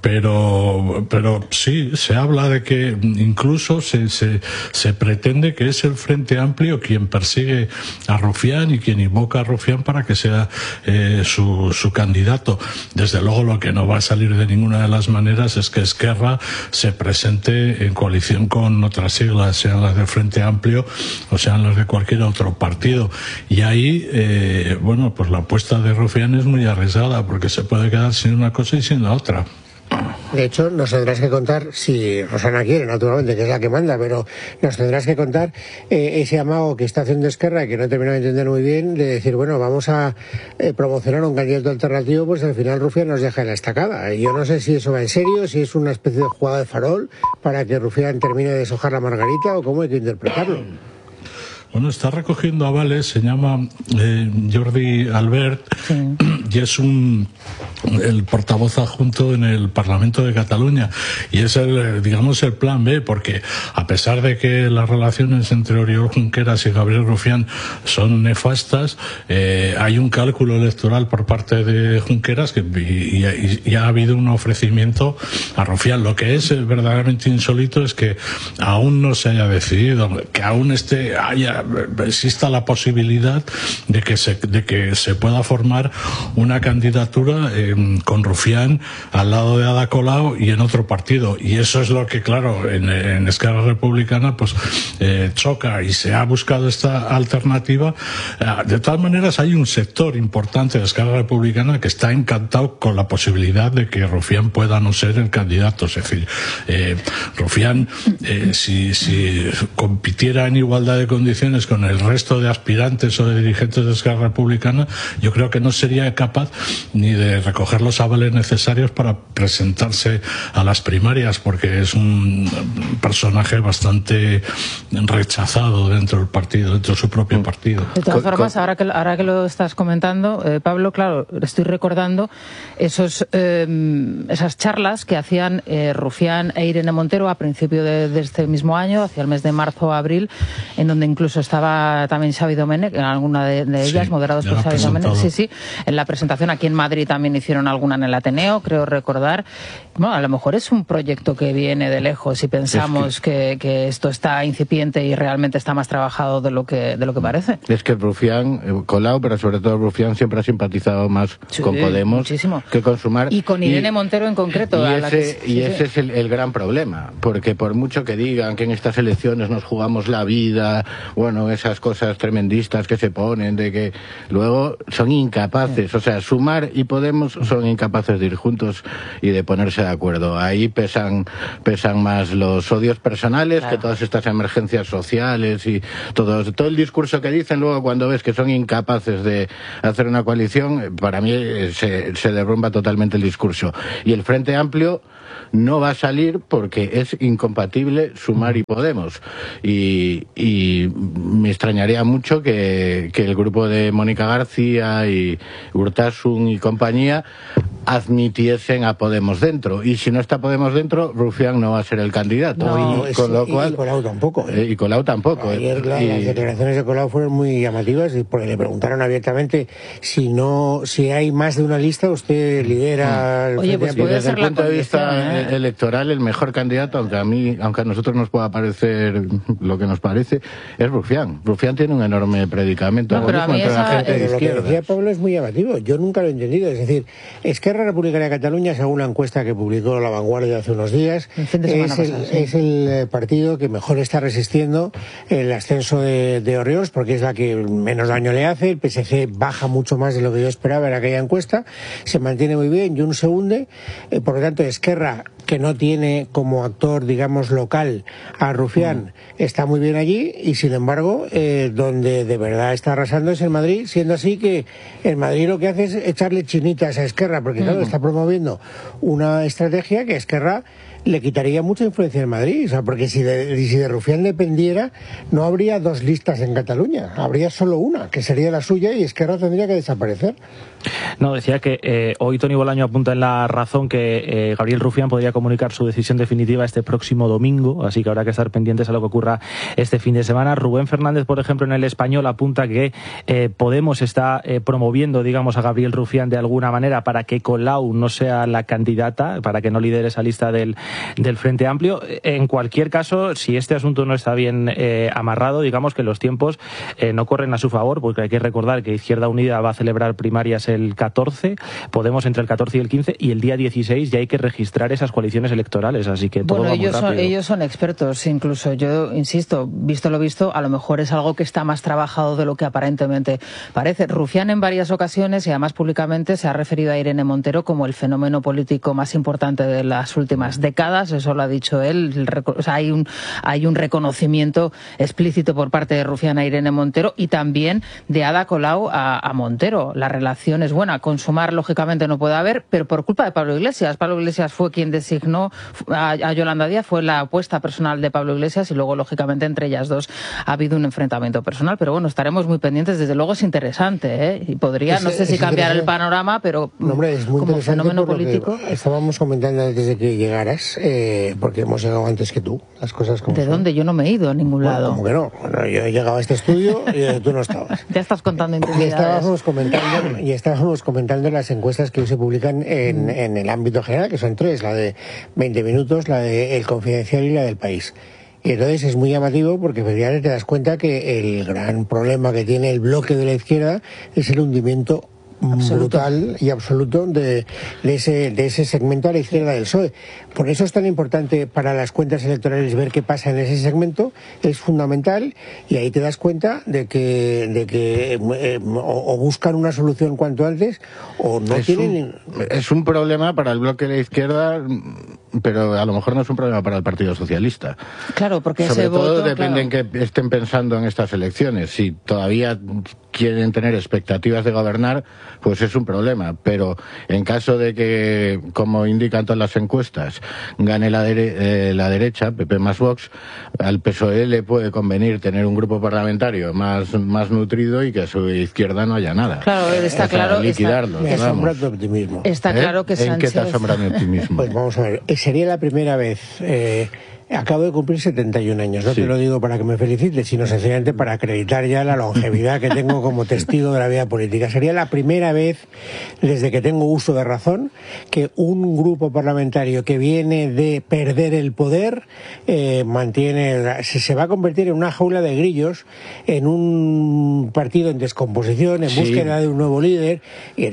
Pero, pero sí, se habla de que incluso se, se, se pretende que es el Frente Amplio quien persigue a Rufián y quien invoca a Rufián para que sea eh, su, su candidato. Desde luego lo que no va a salir de ninguna de las maneras es que Esquerra se presente en coalición con otras siglas, sean las del Frente Amplio o sean las de cualquier otro partido. Y ahí, eh, bueno, pues la apuesta de Rufián es muy arriesgada porque se puede quedar sin una cosa y sin la otra. De hecho, nos tendrás que contar, si Rosana quiere, naturalmente, que es la que manda, pero nos tendrás que contar eh, ese amago que está haciendo Esquerra, que no termino de entender muy bien, de decir, bueno, vamos a eh, promocionar un candidato alternativo, pues al final Rufián nos deja en la estacada. Yo no sé si eso va en serio, si es una especie de jugada de farol para que Rufián termine de deshojar la margarita, o cómo hay que interpretarlo. Bueno, está recogiendo avales, se llama eh, Jordi Albert, sí. Y es un el portavoz adjunto en el Parlamento de Cataluña, y es el, digamos, el plan B, porque a pesar de que las relaciones entre Oriol Junqueras y Gabriel Rufián son nefastas, eh, hay un cálculo electoral por parte de Junqueras que, y, y, y ha habido un ofrecimiento a Rufián. Lo que es verdaderamente insólito es que aún no se haya decidido, que aún esté, haya, exista la posibilidad de que se, de que se pueda formar una candidatura eh, con Rufián al lado de Ada Colau y en otro partido, y eso es lo que, claro, en, en Esquerra Republicana pues eh, choca, y se ha buscado esta alternativa. De todas maneras, hay un sector importante de Esquerra Republicana que está encantado con la posibilidad de que Rufián pueda no ser el candidato. Es decir, eh, Rufián, eh, si, si compitiera en igualdad de condiciones con el resto de aspirantes o de dirigentes de Esquerra Republicana, yo creo que no sería capaz ni de recoger recoger los avales necesarios para presentarse a las primarias, porque es un personaje bastante rechazado dentro del partido, dentro de su propio partido. De todas formas, ahora que, ahora que lo estás comentando, eh, Pablo, claro, estoy recordando esos, eh, esas charlas que hacían eh, Rufián e Irene Montero a principio de, de este mismo año, hacia el mes de marzo o abril, en donde incluso estaba también Xavi Domènech, en alguna de, de ellas, sí, moderados por Xavi Domènech. Sí, sí. En la presentación aquí en Madrid también hicieron alguna en el Ateneo, creo recordar. Bueno, a lo mejor es un proyecto que viene de lejos y pensamos es que... Que, que esto está incipiente y realmente está más trabajado de lo que de lo que parece. Es que Rufián, eh, Colau, pero sobre todo Rufián siempre ha simpatizado más sí, con Podemos muchísimo. que con Sumar. Y con Irene y, Montero en concreto. Y a ese, la que, y sí, ese sí. es el, el gran problema, porque por mucho que digan que en estas elecciones nos jugamos la vida, bueno, esas cosas tremendistas que se ponen, de que luego son incapaces, sí. o sea, Sumar y Podemos son incapaces de ir juntos y de ponerse de acuerdo. Ahí pesan, pesan más los odios personales, claro. que todas estas emergencias sociales y todo, todo el discurso que dicen, luego cuando ves que son incapaces de hacer una coalición, para mí se, se derrumba totalmente el discurso. Y el Frente Amplio no va a salir porque es incompatible Sumar y Podemos. Y, y me extrañaría mucho que, que el grupo de Mónica García y Urtasun y compañía admitiesen a Podemos dentro. Y si no está Podemos dentro, Rufián no va a ser el candidato. No, y, es, con lo cual, y Colau tampoco. ¿eh? Y Colau tampoco. Ayer la, y, las declaraciones de Colau fueron muy llamativas porque le preguntaron abiertamente si no, si hay más de una lista, usted lidera. El Oye, pues puede desde ser el punto de vista ¿eh? electoral, el mejor candidato, aunque a mí, aunque a nosotros nos pueda parecer lo que nos parece, es Rufián. Rufián tiene un enorme predicamento no, pero a mí contra esa, la gente de lo izquierda. Lo que decía Pablo es muy llamativo. Yo nunca lo he entendido. Es decir, Esquerra Republicana de Cataluña, según la encuesta que publicó La Vanguardia hace unos días, es el, pasada, sí. es el partido que mejor está resistiendo el ascenso de, de Orriols, porque es la que menos daño le hace. El P S C baja mucho más de lo que yo esperaba en aquella encuesta, se mantiene muy bien, Junts se hunde, eh, por lo tanto Esquerra, que no tiene como actor, digamos, local a Rufián, mm. está muy bien allí, y sin embargo, eh, donde de verdad está arrasando es en Madrid, siendo así que en Madrid lo que hace es echarle chinitas a Esquerra, porque claro, mm. está promoviendo una estrategia que Esquerra le quitaría mucha influencia en Madrid, o sea, porque si de, si de Rufián dependiera, no habría dos listas en Cataluña, habría solo una, que sería la suya, y Esquerra tendría que desaparecer. No, decía que eh, hoy Toni Bolaño apunta en La Razón que eh, Gabriel Rufián podría comunicar su decisión definitiva este próximo domingo, así que habrá que estar pendientes a lo que ocurra este fin de semana. Rubén Fernández, por ejemplo, en El Español apunta que eh, Podemos está eh, promoviendo, digamos, a Gabriel Rufián de alguna manera para que Colau no sea la candidata, para que no lidere esa lista del, del Frente Amplio. En cualquier caso, si este asunto no está bien eh, amarrado, digamos que los tiempos eh, no corren a su favor, porque hay que recordar que Izquierda Unida va a celebrar primarias el catorce, Podemos entre el catorce y el quince, y el día dieciséis ya hay que registrar esas coaliciones electorales, así que todo bueno, va muy ellos rápido. Son, ellos son expertos, incluso yo insisto, visto lo visto, a lo mejor es algo que está más trabajado de lo que aparentemente parece. Rufián en varias ocasiones y además públicamente se ha referido a Irene Montero como el fenómeno político más importante de las últimas décadas, eso lo ha dicho él, o sea, hay un, hay un reconocimiento explícito por parte de Rufián a Irene Montero y también de Ada Colau a, a Montero. La relación es buena, con Sumar lógicamente no puede haber, pero por culpa de Pablo Iglesias. Pablo Iglesias fue quien designó a, a Yolanda Díaz, fue la apuesta personal de Pablo Iglesias y luego lógicamente entre ellas dos ha habido un enfrentamiento personal, pero bueno, estaremos muy pendientes, desde luego es interesante, ¿eh? Y podría, es, no sé si cambiar el panorama, pero no, hombre, es muy como fenómeno político. Estábamos comentando antes de que llegaras, eh, porque hemos llegado antes que tú, las cosas como ¿De son. dónde? Yo no me he ido a ningún bueno, lado. Como que no, bueno, yo he llegado a este estudio y tú no estabas. Ya estás contando intimidades. Y estábamos comentando, y estábamos comentando las encuestas que hoy se publican en, mm. en el ámbito general, que son tres, la de veinte minutos, la de El Confidencial y la del País. Y entonces es muy llamativo porque efectivamente te das cuenta que el gran problema que tiene el bloque de la izquierda es el hundimiento absoluto. brutal y absoluto de, de, ese, de ese segmento a la izquierda del P S O E. Por eso es tan importante para las cuentas electorales ver qué pasa en ese segmento, es fundamental, y ahí te das cuenta de que, de que eh, o, o buscan una solución cuanto antes o no es tienen... Un, es un problema para el bloque de la izquierda, pero a lo mejor no es un problema para el Partido Socialista. Claro, porque sobre ese todo voto, depende claro. en que estén pensando en estas elecciones. Si todavía quieren tener expectativas de gobernar, pues es un problema. Pero en caso de que, como indican todas las encuestas, gane la, dere eh, la derecha, P P más Vox, al P S O E le puede convenir tener un grupo parlamentario más, más nutrido y que a su izquierda no haya nada. Claro, está o sea, claro. liquidarlos, Me asombra tu optimismo. Está ¿Eh? claro que Sánchez... ¿En qué te asombra mi optimismo? Pues vamos a ver, sería la primera vez... Eh, acabo de cumplir setenta y un años, no sí. te lo digo para que me felicites, sino sencillamente para acreditar ya la longevidad que tengo como testigo de la vida política. Sería la primera vez, desde que tengo uso de razón, que un grupo parlamentario que viene de perder el poder eh, mantiene, se, se va a convertir en una jaula de grillos, en un partido en descomposición, en sí. búsqueda de un nuevo líder, y,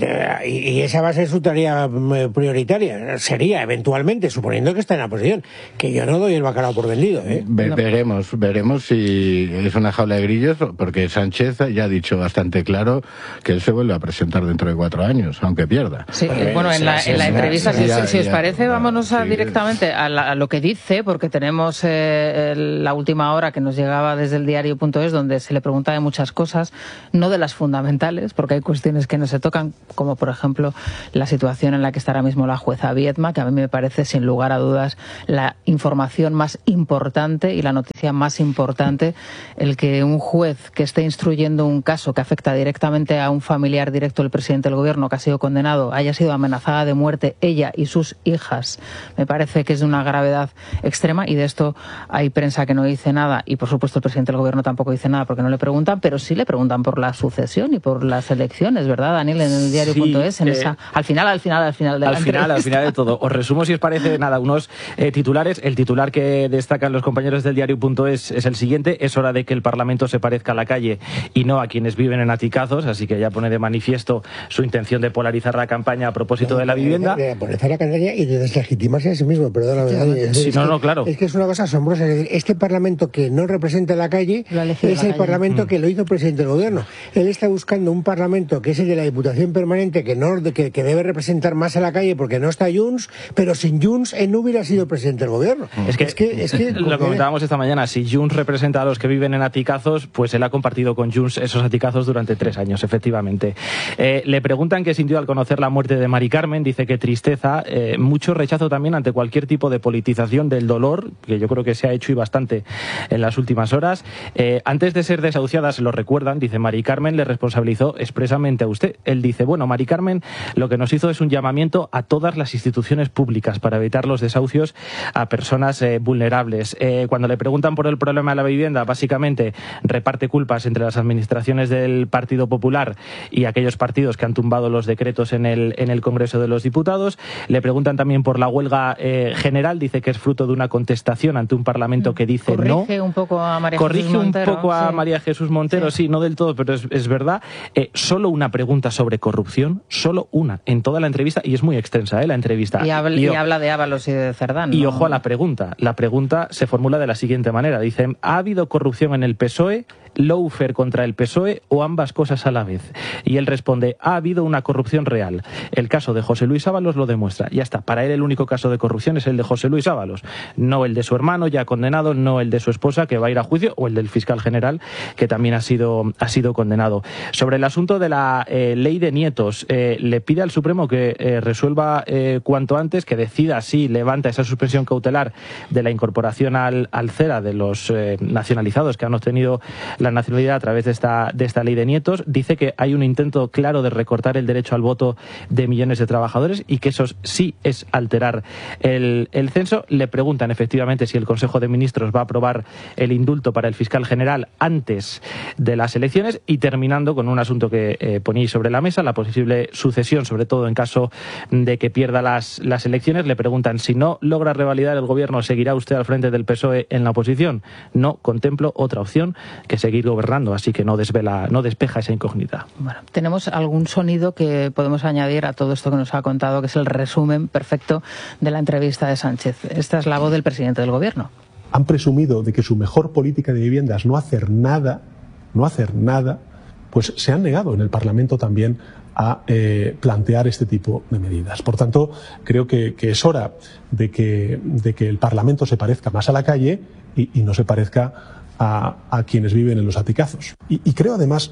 y esa va a ser su tarea prioritaria. Sería, eventualmente, suponiendo que está en la posición, que yo no doy el bacalao por vendido, ¿eh? Ve veremos, veremos si es una jaula de grillos, porque Sánchez ya ha dicho bastante claro que él se vuelve a presentar dentro de cuatro años, aunque pierda. Sí, eh, bueno, en la, en la entrevista, si, ya, si os ya, parece, ya, vámonos a, sí, directamente a, la, a lo que dice, porque tenemos eh, la última hora que nos llegaba desde el diario punto es, donde se le pregunta de muchas cosas, no de las fundamentales, porque hay cuestiones que no se tocan, como por ejemplo la situación en la que está ahora mismo la jueza Viedma, que a mí me parece, sin lugar a dudas, la información más importante y la noticia más importante, el que un juez que esté instruyendo un caso que afecta directamente a un familiar directo del presidente del gobierno que ha sido condenado, haya sido amenazada de muerte ella y sus hijas, me parece que es de una gravedad extrema, y de esto hay prensa que no dice nada, y por supuesto el presidente del gobierno tampoco dice nada porque no le preguntan, pero sí le preguntan por la sucesión y por las elecciones, ¿verdad, Daniel? En el diario punto es, en eh, esa, al final, al final, al final de al la final, entrevista. al final de todo. Os resumo, si os parece, nada, unos eh, titulares. El titular que destacan los compañeros del diario punto es es el siguiente: es hora de que el Parlamento se parezca a la calle y no a quienes viven en aticazos, así que ya pone de manifiesto su intención de polarizar la campaña a propósito no, de la vivienda. De, de polarizar la campaña y de deslegitimarse a sí mismo, perdóname. Sí, no, que, no, claro. Es que es una cosa asombrosa, es decir, este Parlamento que no representa la calle es el calle. Parlamento mm. que lo hizo el presidente del gobierno. Él está buscando un Parlamento que es el de la Diputación Permanente, que, no, que, que debe representar más a la calle porque no está Junts, pero sin Junts él no hubiera sido presidente del gobierno. Es que, es que, es que lo comentábamos esta mañana, si Junts representa a los que viven en aticazos, pues él ha compartido con Junts esos aticazos durante tres años, efectivamente. Eh, le preguntan qué sintió al conocer la muerte de Mari Carmen, dice que tristeza, eh, mucho rechazo también ante cualquier tipo de politización del dolor, que yo creo que se ha hecho y bastante en las últimas horas. Eh, antes de ser desahuciada, se lo recuerdan, dice, Mari Carmen le responsabilizó expresamente a usted. Él dice, bueno, Mari Carmen lo que nos hizo es un llamamiento a todas las instituciones públicas para evitar los desahucios a personas eh, vulnerables. Eh, cuando le preguntan por el problema de la vivienda, básicamente reparte culpas entre las administraciones del Partido Popular y aquellos partidos que han tumbado los decretos en el, en el Congreso de los Diputados. Le preguntan también por la huelga eh, general, dice que es fruto de una contestación ante un Parlamento que dice Corrige no. Corrige un poco a María Corrige Jesús Montero, un poco a sí. María Jesús Montero, sí, sí no del todo, pero es, es verdad. Eh, solo una pregunta sobre corrupción, solo una, en toda la entrevista, y es muy extensa, ¿eh? La entrevista. Y habla, y, y habla de Ábalos y de Cerdán. Y ¿no? ojo a la pregunta. La pregunta se formula de la siguiente manera. Dicen, ¿ha habido corrupción en el P S O E? ¿Lawfare contra el P S O E o ambas cosas a la vez? Y él responde, ha habido una corrupción real. El caso de José Luis Ábalos lo demuestra. Ya está. Para él el único caso de corrupción es el de José Luis Ábalos. No el de su hermano, ya condenado, no el de su esposa, que va a ir a juicio, o el del fiscal general, que también ha sido, ha sido condenado. Sobre el asunto de la eh, ley de nietos, eh, le pide al Supremo que eh, resuelva eh, cuanto antes, que decida si levanta esa suspensión cautelar de la incorporación al, al CERA de los eh, nacionalizados que han obtenido la nacionalidad a través de esta, de esta ley de nietos. Dice que hay un intento claro de recortar el derecho al voto de millones de trabajadores y que eso sí es alterar el, el censo. Le preguntan efectivamente si el Consejo de Ministros va a aprobar el indulto para el fiscal general antes de las elecciones, y terminando con un asunto que eh, ponéis sobre la mesa, la posible sucesión, sobre todo en caso de que pierda las, las elecciones. Le preguntan si no logra revalidar el gobierno, ¿seguirá usted al frente del P S O E en la oposición? No contemplo otra opción que seguir gobernando, así que no desvela, no despeja esa incógnita. Bueno, tenemos algún sonido que podemos añadir a todo esto que nos ha contado, que es el resumen perfecto de la entrevista de Sánchez. Esta es la voz del presidente del gobierno. Han presumido de que su mejor política de vivienda es no hacer nada, no hacer nada, pues se han negado en el Parlamento también a eh, plantear este tipo de medidas. Por tanto, creo que, que es hora de que, de que el Parlamento se parezca más a la calle y, y no se parezca a, a quienes viven en los aticazos. Y, y creo además,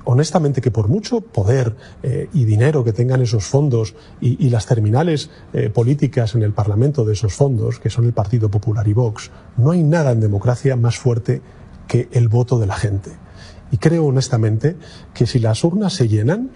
honestamente que por mucho poder eh, y dinero que tengan esos fondos y, y las terminales eh, políticas en el Parlamento de esos fondos, que son el Partido Popular y Vox, no hay nada en democracia más fuerte que el voto de la gente. Y creo honestamente que si las urnas se llenan,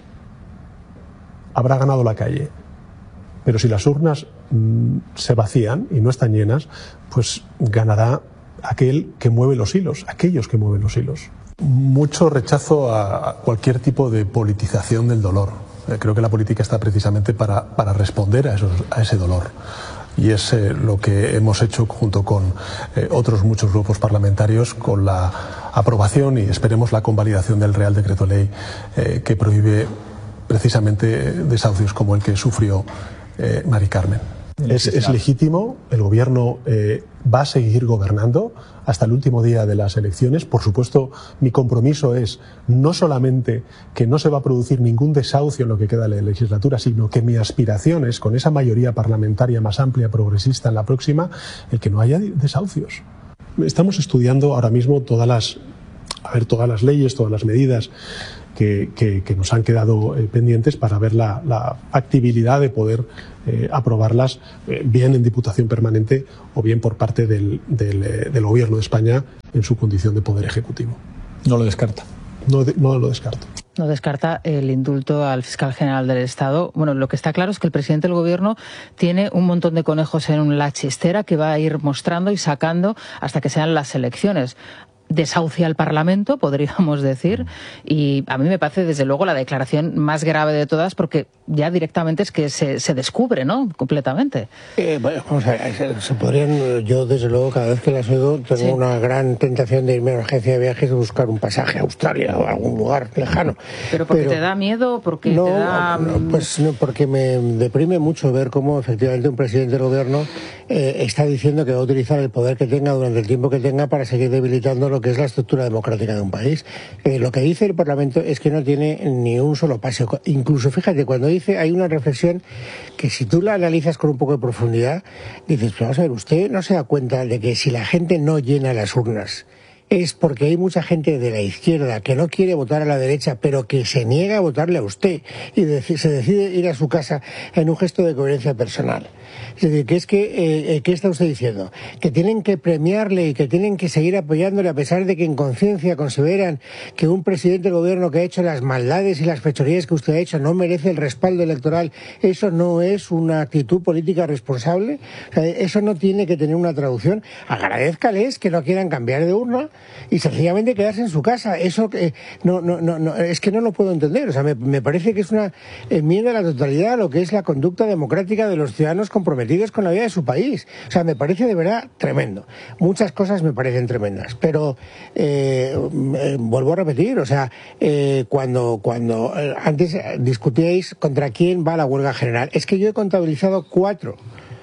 habrá ganado la calle. Pero si las urnas mmm, se vacían y no están llenas, pues ganará aquel que mueve los hilos, aquellos que mueven los hilos. Mucho rechazo a cualquier tipo de politización del dolor. Eh, creo que la política está precisamente para, para responder a, esos, a ese dolor. Y es eh, lo que hemos hecho junto con eh, otros muchos grupos parlamentarios con la aprobación y esperemos la convalidación del Real Decreto Ley eh, que prohíbe precisamente desahucios como el que sufrió eh, Mari Carmen. Es, es legítimo, el gobierno eh, va a seguir gobernando hasta el último día de las elecciones. Por supuesto, mi compromiso es no solamente que no se va a producir ningún desahucio en lo que queda de la legislatura, sino que mi aspiración es, con esa mayoría parlamentaria más amplia, progresista en la próxima, el que no haya desahucios. Estamos estudiando ahora mismo todas las, a ver, todas las leyes, todas las medidas que, que, que nos han quedado eh, pendientes para ver la, la factibilidad de poder eh, aprobarlas eh, bien en Diputación Permanente o bien por parte del, del, eh, del Gobierno de España en su condición de Poder Ejecutivo. No lo descarta. No, de, no lo descarto. No descarta el indulto al fiscal general del Estado. Bueno, lo que está claro es que el presidente del Gobierno tiene un montón de conejos en la chistera que va a ir mostrando y sacando hasta que sean las elecciones. Desahucia al Parlamento, podríamos decir, y a mí me parece desde luego la declaración más grave de todas porque ya directamente es que se, se descubre, ¿no?, completamente. Eh, bueno, vamos a ver, se podrían, yo desde luego cada vez que las oigo tengo sí. una gran tentación de irme a una agencia de viajes y buscar un pasaje a Australia o a algún lugar lejano. ¿Pero porque Pero, te da miedo? Porque no, te da... no, pues no, porque me deprime mucho ver cómo efectivamente un presidente del gobierno eh, está diciendo que va a utilizar el poder que tenga durante el tiempo que tenga para seguir debilitando lo que es la estructura democrática de un país. Eh, lo que dice el Parlamento es que no tiene ni un solo paso. Incluso, fíjate, cuando dice, hay una reflexión que si tú la analizas con un poco de profundidad, dices, pues vamos a ver, usted no se da cuenta de que si la gente no llena las urnas es porque hay mucha gente de la izquierda que no quiere votar a la derecha, pero que se niega a votarle a usted y se decide ir a su casa en un gesto de coherencia personal. Es decir, que es que, eh, ¿qué está usted diciendo? Que tienen que premiarle y que tienen que seguir apoyándole a pesar de que en conciencia consideran que un presidente del gobierno que ha hecho las maldades y las fechorías que usted ha hecho no merece el respaldo electoral. ¿Eso no es una actitud política responsable? O sea, eso no tiene que tener una traducción. Agradézcales que no quieran cambiar de urna y sencillamente quedarse en su casa. Eso eh, no, no, no, no, es que no lo puedo entender. O sea, me, me parece que es una enmienda a la totalidad a lo que es la conducta democrática de los ciudadanos comprometidos con la vida de su país. O sea, me parece de verdad tremendo. Muchas cosas me parecen tremendas, pero eh, eh, vuelvo a repetir, o sea, eh, cuando, cuando eh, antes discutíais contra quién va la huelga general, es que yo he contabilizado cuatro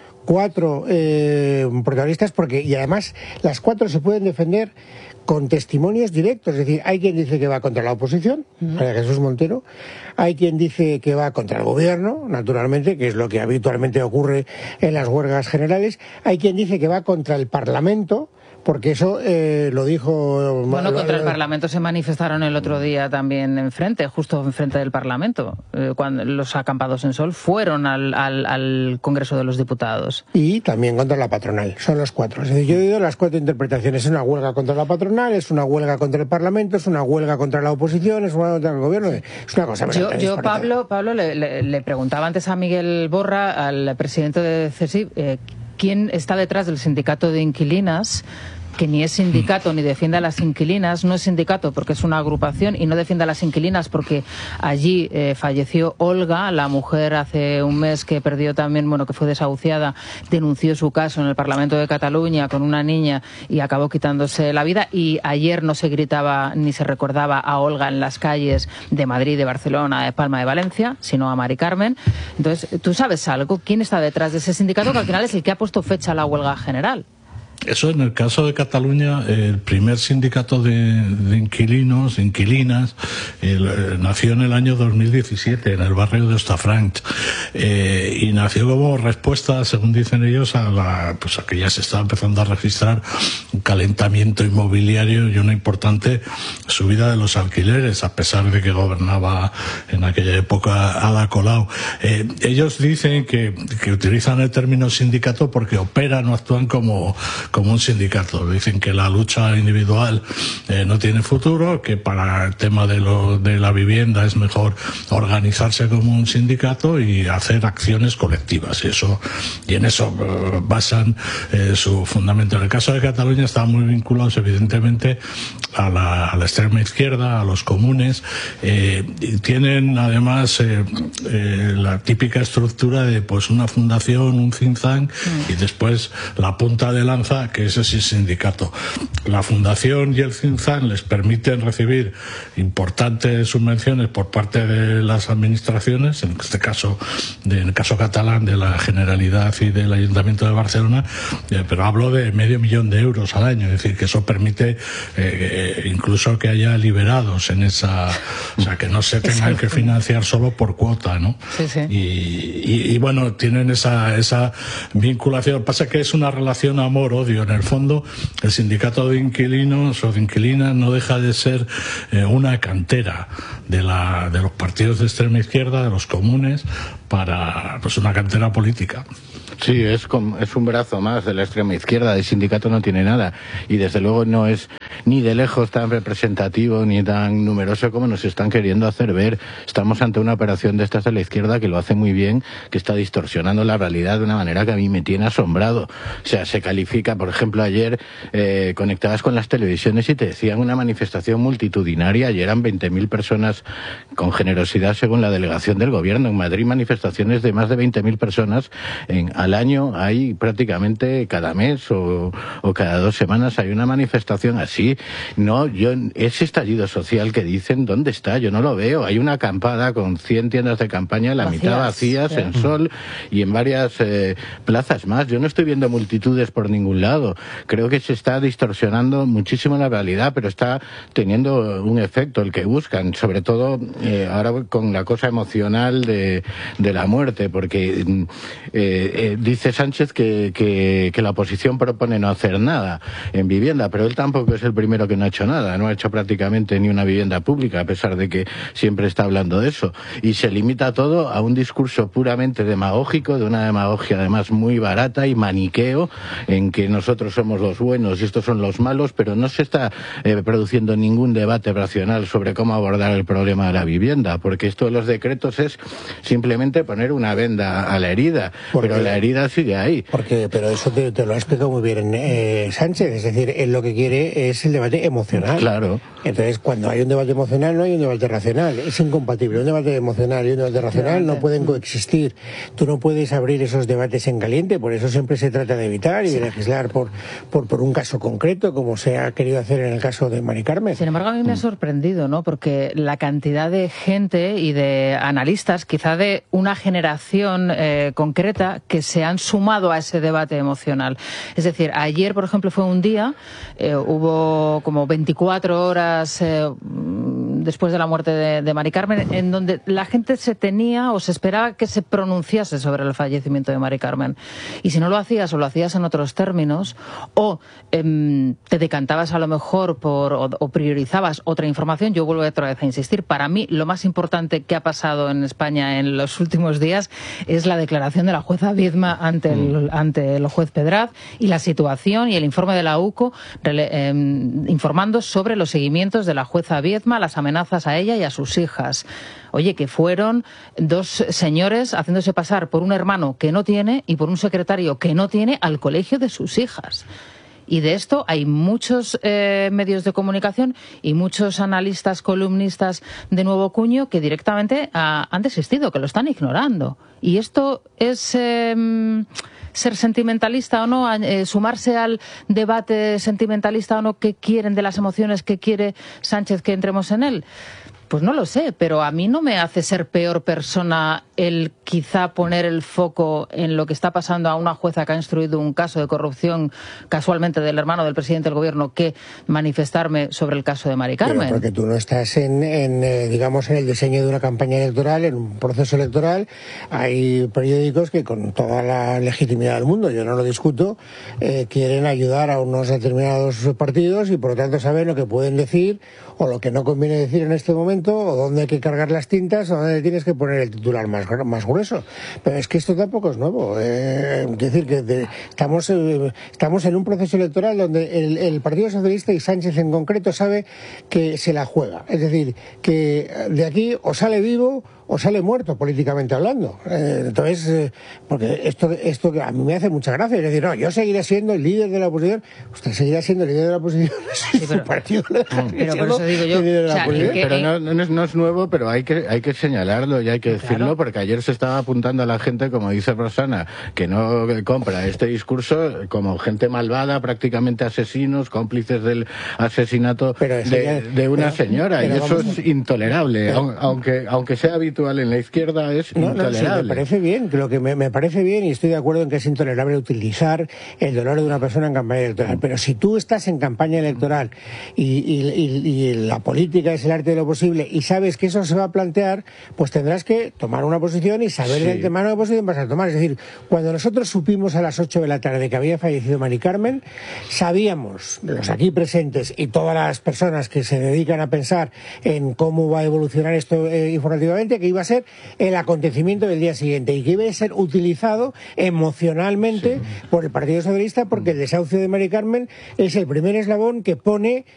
cuatro eh, protagonistas porque, y además las cuatro se pueden defender con testimonios directos, es decir, hay quien dice que va contra la oposición, uh-huh. Jesús Montero, hay quien dice que va contra el gobierno, naturalmente, que es lo que habitualmente ocurre en las huelgas generales, hay quien dice que va contra el Parlamento, porque eso eh, lo dijo... Bueno, contra el Parlamento se manifestaron el otro día también enfrente, justo enfrente del Parlamento. Eh, cuando los acampados en Sol fueron al, al, al Congreso de los Diputados. Y también contra la patronal, son los cuatro. Es decir, yo he oído las cuatro interpretaciones. Es una huelga contra la patronal, es una huelga contra el Parlamento, es una huelga contra la oposición, es una huelga contra el gobierno. Es una cosa... Yo, yo Pablo, Pablo le, le, le preguntaba antes a Miguel Borra, al presidente de CESIF, eh, ¿quién está detrás del sindicato de inquilinas? Que ni es sindicato ni defiende a las inquilinas, no es sindicato porque es una agrupación y no defiende a las inquilinas porque allí eh, falleció Olga, la mujer hace un mes que perdió también, bueno, que fue desahuciada, denunció su caso en el Parlamento de Cataluña con una niña y acabó quitándose la vida, y ayer no se gritaba ni se recordaba a Olga en las calles de Madrid, de Barcelona, de Palma, de Valencia, sino a Mari Carmen. Entonces, ¿tú sabes algo? ¿Quién está detrás de ese sindicato que al final es el que ha puesto fecha a la huelga general? Eso en el caso de Cataluña, el primer sindicato de, de inquilinos, inquilinas, el, nació en el año dos mil diecisiete en el barrio de Hostafrancs, eh, y nació como respuesta, según dicen ellos, a la, pues a que ya se estaba empezando a registrar un calentamiento inmobiliario y una importante subida de los alquileres, a pesar de que gobernaba en aquella época Ada Colau. Eh, ellos dicen que, que utilizan el término sindicato porque operan o actúan como como un sindicato. Dicen que la lucha individual eh, no tiene futuro, que para el tema de, lo, de la vivienda es mejor organizarse como un sindicato y hacer acciones colectivas. Y eso y en eso eh, basan eh, su fundamento. En el caso de Cataluña están muy vinculados, evidentemente, a la, a la extrema izquierda, a los comunes, eh, y tienen además eh, eh, la típica estructura de pues una fundación, un think tank, mm. y después la punta de lanza, que ese sí es sindicato. La fundación y el think tank les permiten recibir importantes subvenciones por parte de las administraciones, en este caso, de, en el caso catalán, de la Generalidad y del Ayuntamiento de Barcelona, eh, pero hablo de medio millón de euros al año, es decir, que eso permite eh, incluso que haya liberados en esa, o sea, que no se tengan que financiar solo por cuota, ¿no? Sí, sí. Y, y, y bueno, tienen esa, esa vinculación. Pasa que es una relación amor-odio. En el fondo, el sindicato de inquilinos o de inquilinas no deja de ser eh, una cantera de, la, de los partidos de extrema izquierda, de los comunes, para pues una cantera política. Sí, es, como, es un brazo más de la extrema izquierda. El sindicato no tiene nada y desde luego no es ni de lejos tan representativo ni tan numeroso como nos están queriendo hacer ver. Estamos ante una operación de estas de la izquierda que lo hace muy bien, que está distorsionando la realidad de una manera que a mí me tiene asombrado. O sea, se califica, por ejemplo, ayer eh, conectabas con las televisiones y te decían una manifestación multitudinaria y eran veinte mil personas con generosidad según la delegación del gobierno. En Madrid manifestaciones de más de veinte mil personas en al año hay prácticamente cada mes o, o cada dos semanas hay una manifestación así. No, yo ese estallido social que dicen, ¿dónde está? Yo no lo veo. Hay una acampada con cien tiendas de campaña, la vacías, mitad vacías, ¿sí? En Sol y en varias eh, plazas más. Yo no estoy viendo multitudes por ningún lado. Creo que se está distorsionando muchísimo la realidad, pero está teniendo un efecto el que buscan, sobre todo eh, ahora con la cosa emocional de, de la muerte, porque eh, eh, dice Sánchez que, que, que la oposición propone no hacer nada en vivienda, pero él tampoco es el primero que no ha hecho nada, no ha hecho prácticamente ni una vivienda pública, a pesar de que siempre está hablando de eso, y se limita todo a un discurso puramente demagógico, de una demagogia además muy barata y maniqueo, en que nosotros somos los buenos y estos son los malos, pero no se está eh, produciendo ningún debate racional sobre cómo abordar el problema de la vivienda, porque esto de los decretos es simplemente poner una venda a la herida, porque, pero la herida sigue ahí. Porque, pero eso te, te lo ha explicado muy bien eh, Sánchez, es decir, él lo que quiere es el debate emocional. Claro. Entonces, cuando hay un debate emocional, no hay un debate racional, es incompatible. Un debate emocional y un debate racional no pueden coexistir. Tú no puedes abrir esos debates en caliente, por eso siempre se trata de evitar y de legislar por, por, por un caso concreto, como se ha querido hacer en el caso de Mari Carmen. Sin embargo, a mí me ha sorprendido, ¿no? Porque la cantidad de gente y de analistas, quizá de una generación eh, concreta, que se han sumado a ese debate emocional. Es decir, ayer, por ejemplo, fue un día, eh, hubo como veinticuatro horas eh, después de la muerte de, de Mari Carmen, en donde la gente se tenía o se esperaba que se pronunciase sobre el fallecimiento de Mari Carmen. Y si no lo hacías o lo hacías en otros términos, o eh, te decantabas a lo mejor por o, o priorizabas otra información, yo vuelvo otra vez a insistir, para mí lo más importante que ha pasado en España en los últimos días es la declaración de la jueza Viedma ante el, ante el juez Pedraz y la situación y el informe de la U C O rele, eh, informando sobre los seguimientos de la jueza Viedma, las amenazas a ella y a sus hijas. Oye, que fueron dos señores haciéndose pasar por un hermano que no tiene y por un secretario que no tiene al colegio de sus hijas. Y de esto hay muchos eh, medios de comunicación y muchos analistas, columnistas de nuevo cuño que directamente ha, han desistido, que lo están ignorando. Y esto es eh, ser sentimentalista o no, eh, sumarse al debate sentimentalista o no que quieren de las emociones que quiere Sánchez que entremos en él. Pues no lo sé, pero a mí no me hace ser peor persona el quizá poner el foco en lo que está pasando a una jueza que ha instruido un caso de corrupción casualmente del hermano del presidente del gobierno que manifestarme sobre el caso de Mari Carmen. Pero porque tú no estás en, en eh, digamos, en el diseño de una campaña electoral, en un proceso electoral. Hay periódicos que con toda la legitimidad del mundo, yo no lo discuto, eh, quieren ayudar a unos determinados partidos y por lo tanto saben lo que pueden decir o lo que no conviene decir en este momento, o dónde hay que cargar las tintas, o dónde tienes que poner el titular más, más grueso. Pero es que esto tampoco es nuevo. Eh, es decir, que de, estamos, eh, estamos en un proceso electoral donde el, el Partido Socialista y Sánchez en concreto sabe que se la juega. Es decir, que de aquí o sale vivo o sale muerto políticamente hablando. Eh, entonces, eh, porque esto, esto a mí me hace mucha gracia. Es decir, no, yo seguiré siendo el líder de la oposición. Usted seguirá siendo el líder de la oposición. Sí, pero, su partido le pero por eso digo yo. O sea, que, pero no, no, es, no es nuevo, pero hay que, hay que señalarlo y hay que decirlo, claro. Porque ayer se estaba apuntando a la gente, como dice Rosana, que no compra este discurso como gente malvada, prácticamente asesinos, cómplices del asesinato de, de, de una pero, señora. Pero y eso vamos, es intolerable, pero, aunque, aunque sea habitual en la izquierda, es no, intolerable. No, sí, me parece bien, creo que me, me parece bien y estoy de acuerdo en que es intolerable utilizar el dolor de una persona en campaña electoral. Pero si tú estás en campaña electoral y, y, y, y la política es el arte de lo posible y sabes que eso se va a plantear, pues tendrás que tomar una posición y saber sí. de antemano qué posición vas a tomar. Es decir, cuando nosotros supimos a las ocho de la tarde que había fallecido Mari Carmen, sabíamos, los aquí presentes y todas las personas que se dedican a pensar en cómo va a evolucionar esto eh, informativamente, que iba a ser el acontecimiento del día siguiente y que iba a ser utilizado emocionalmente sí. por el Partido Socialista, porque el desahucio de Mari Carmen es el primer eslabón que pone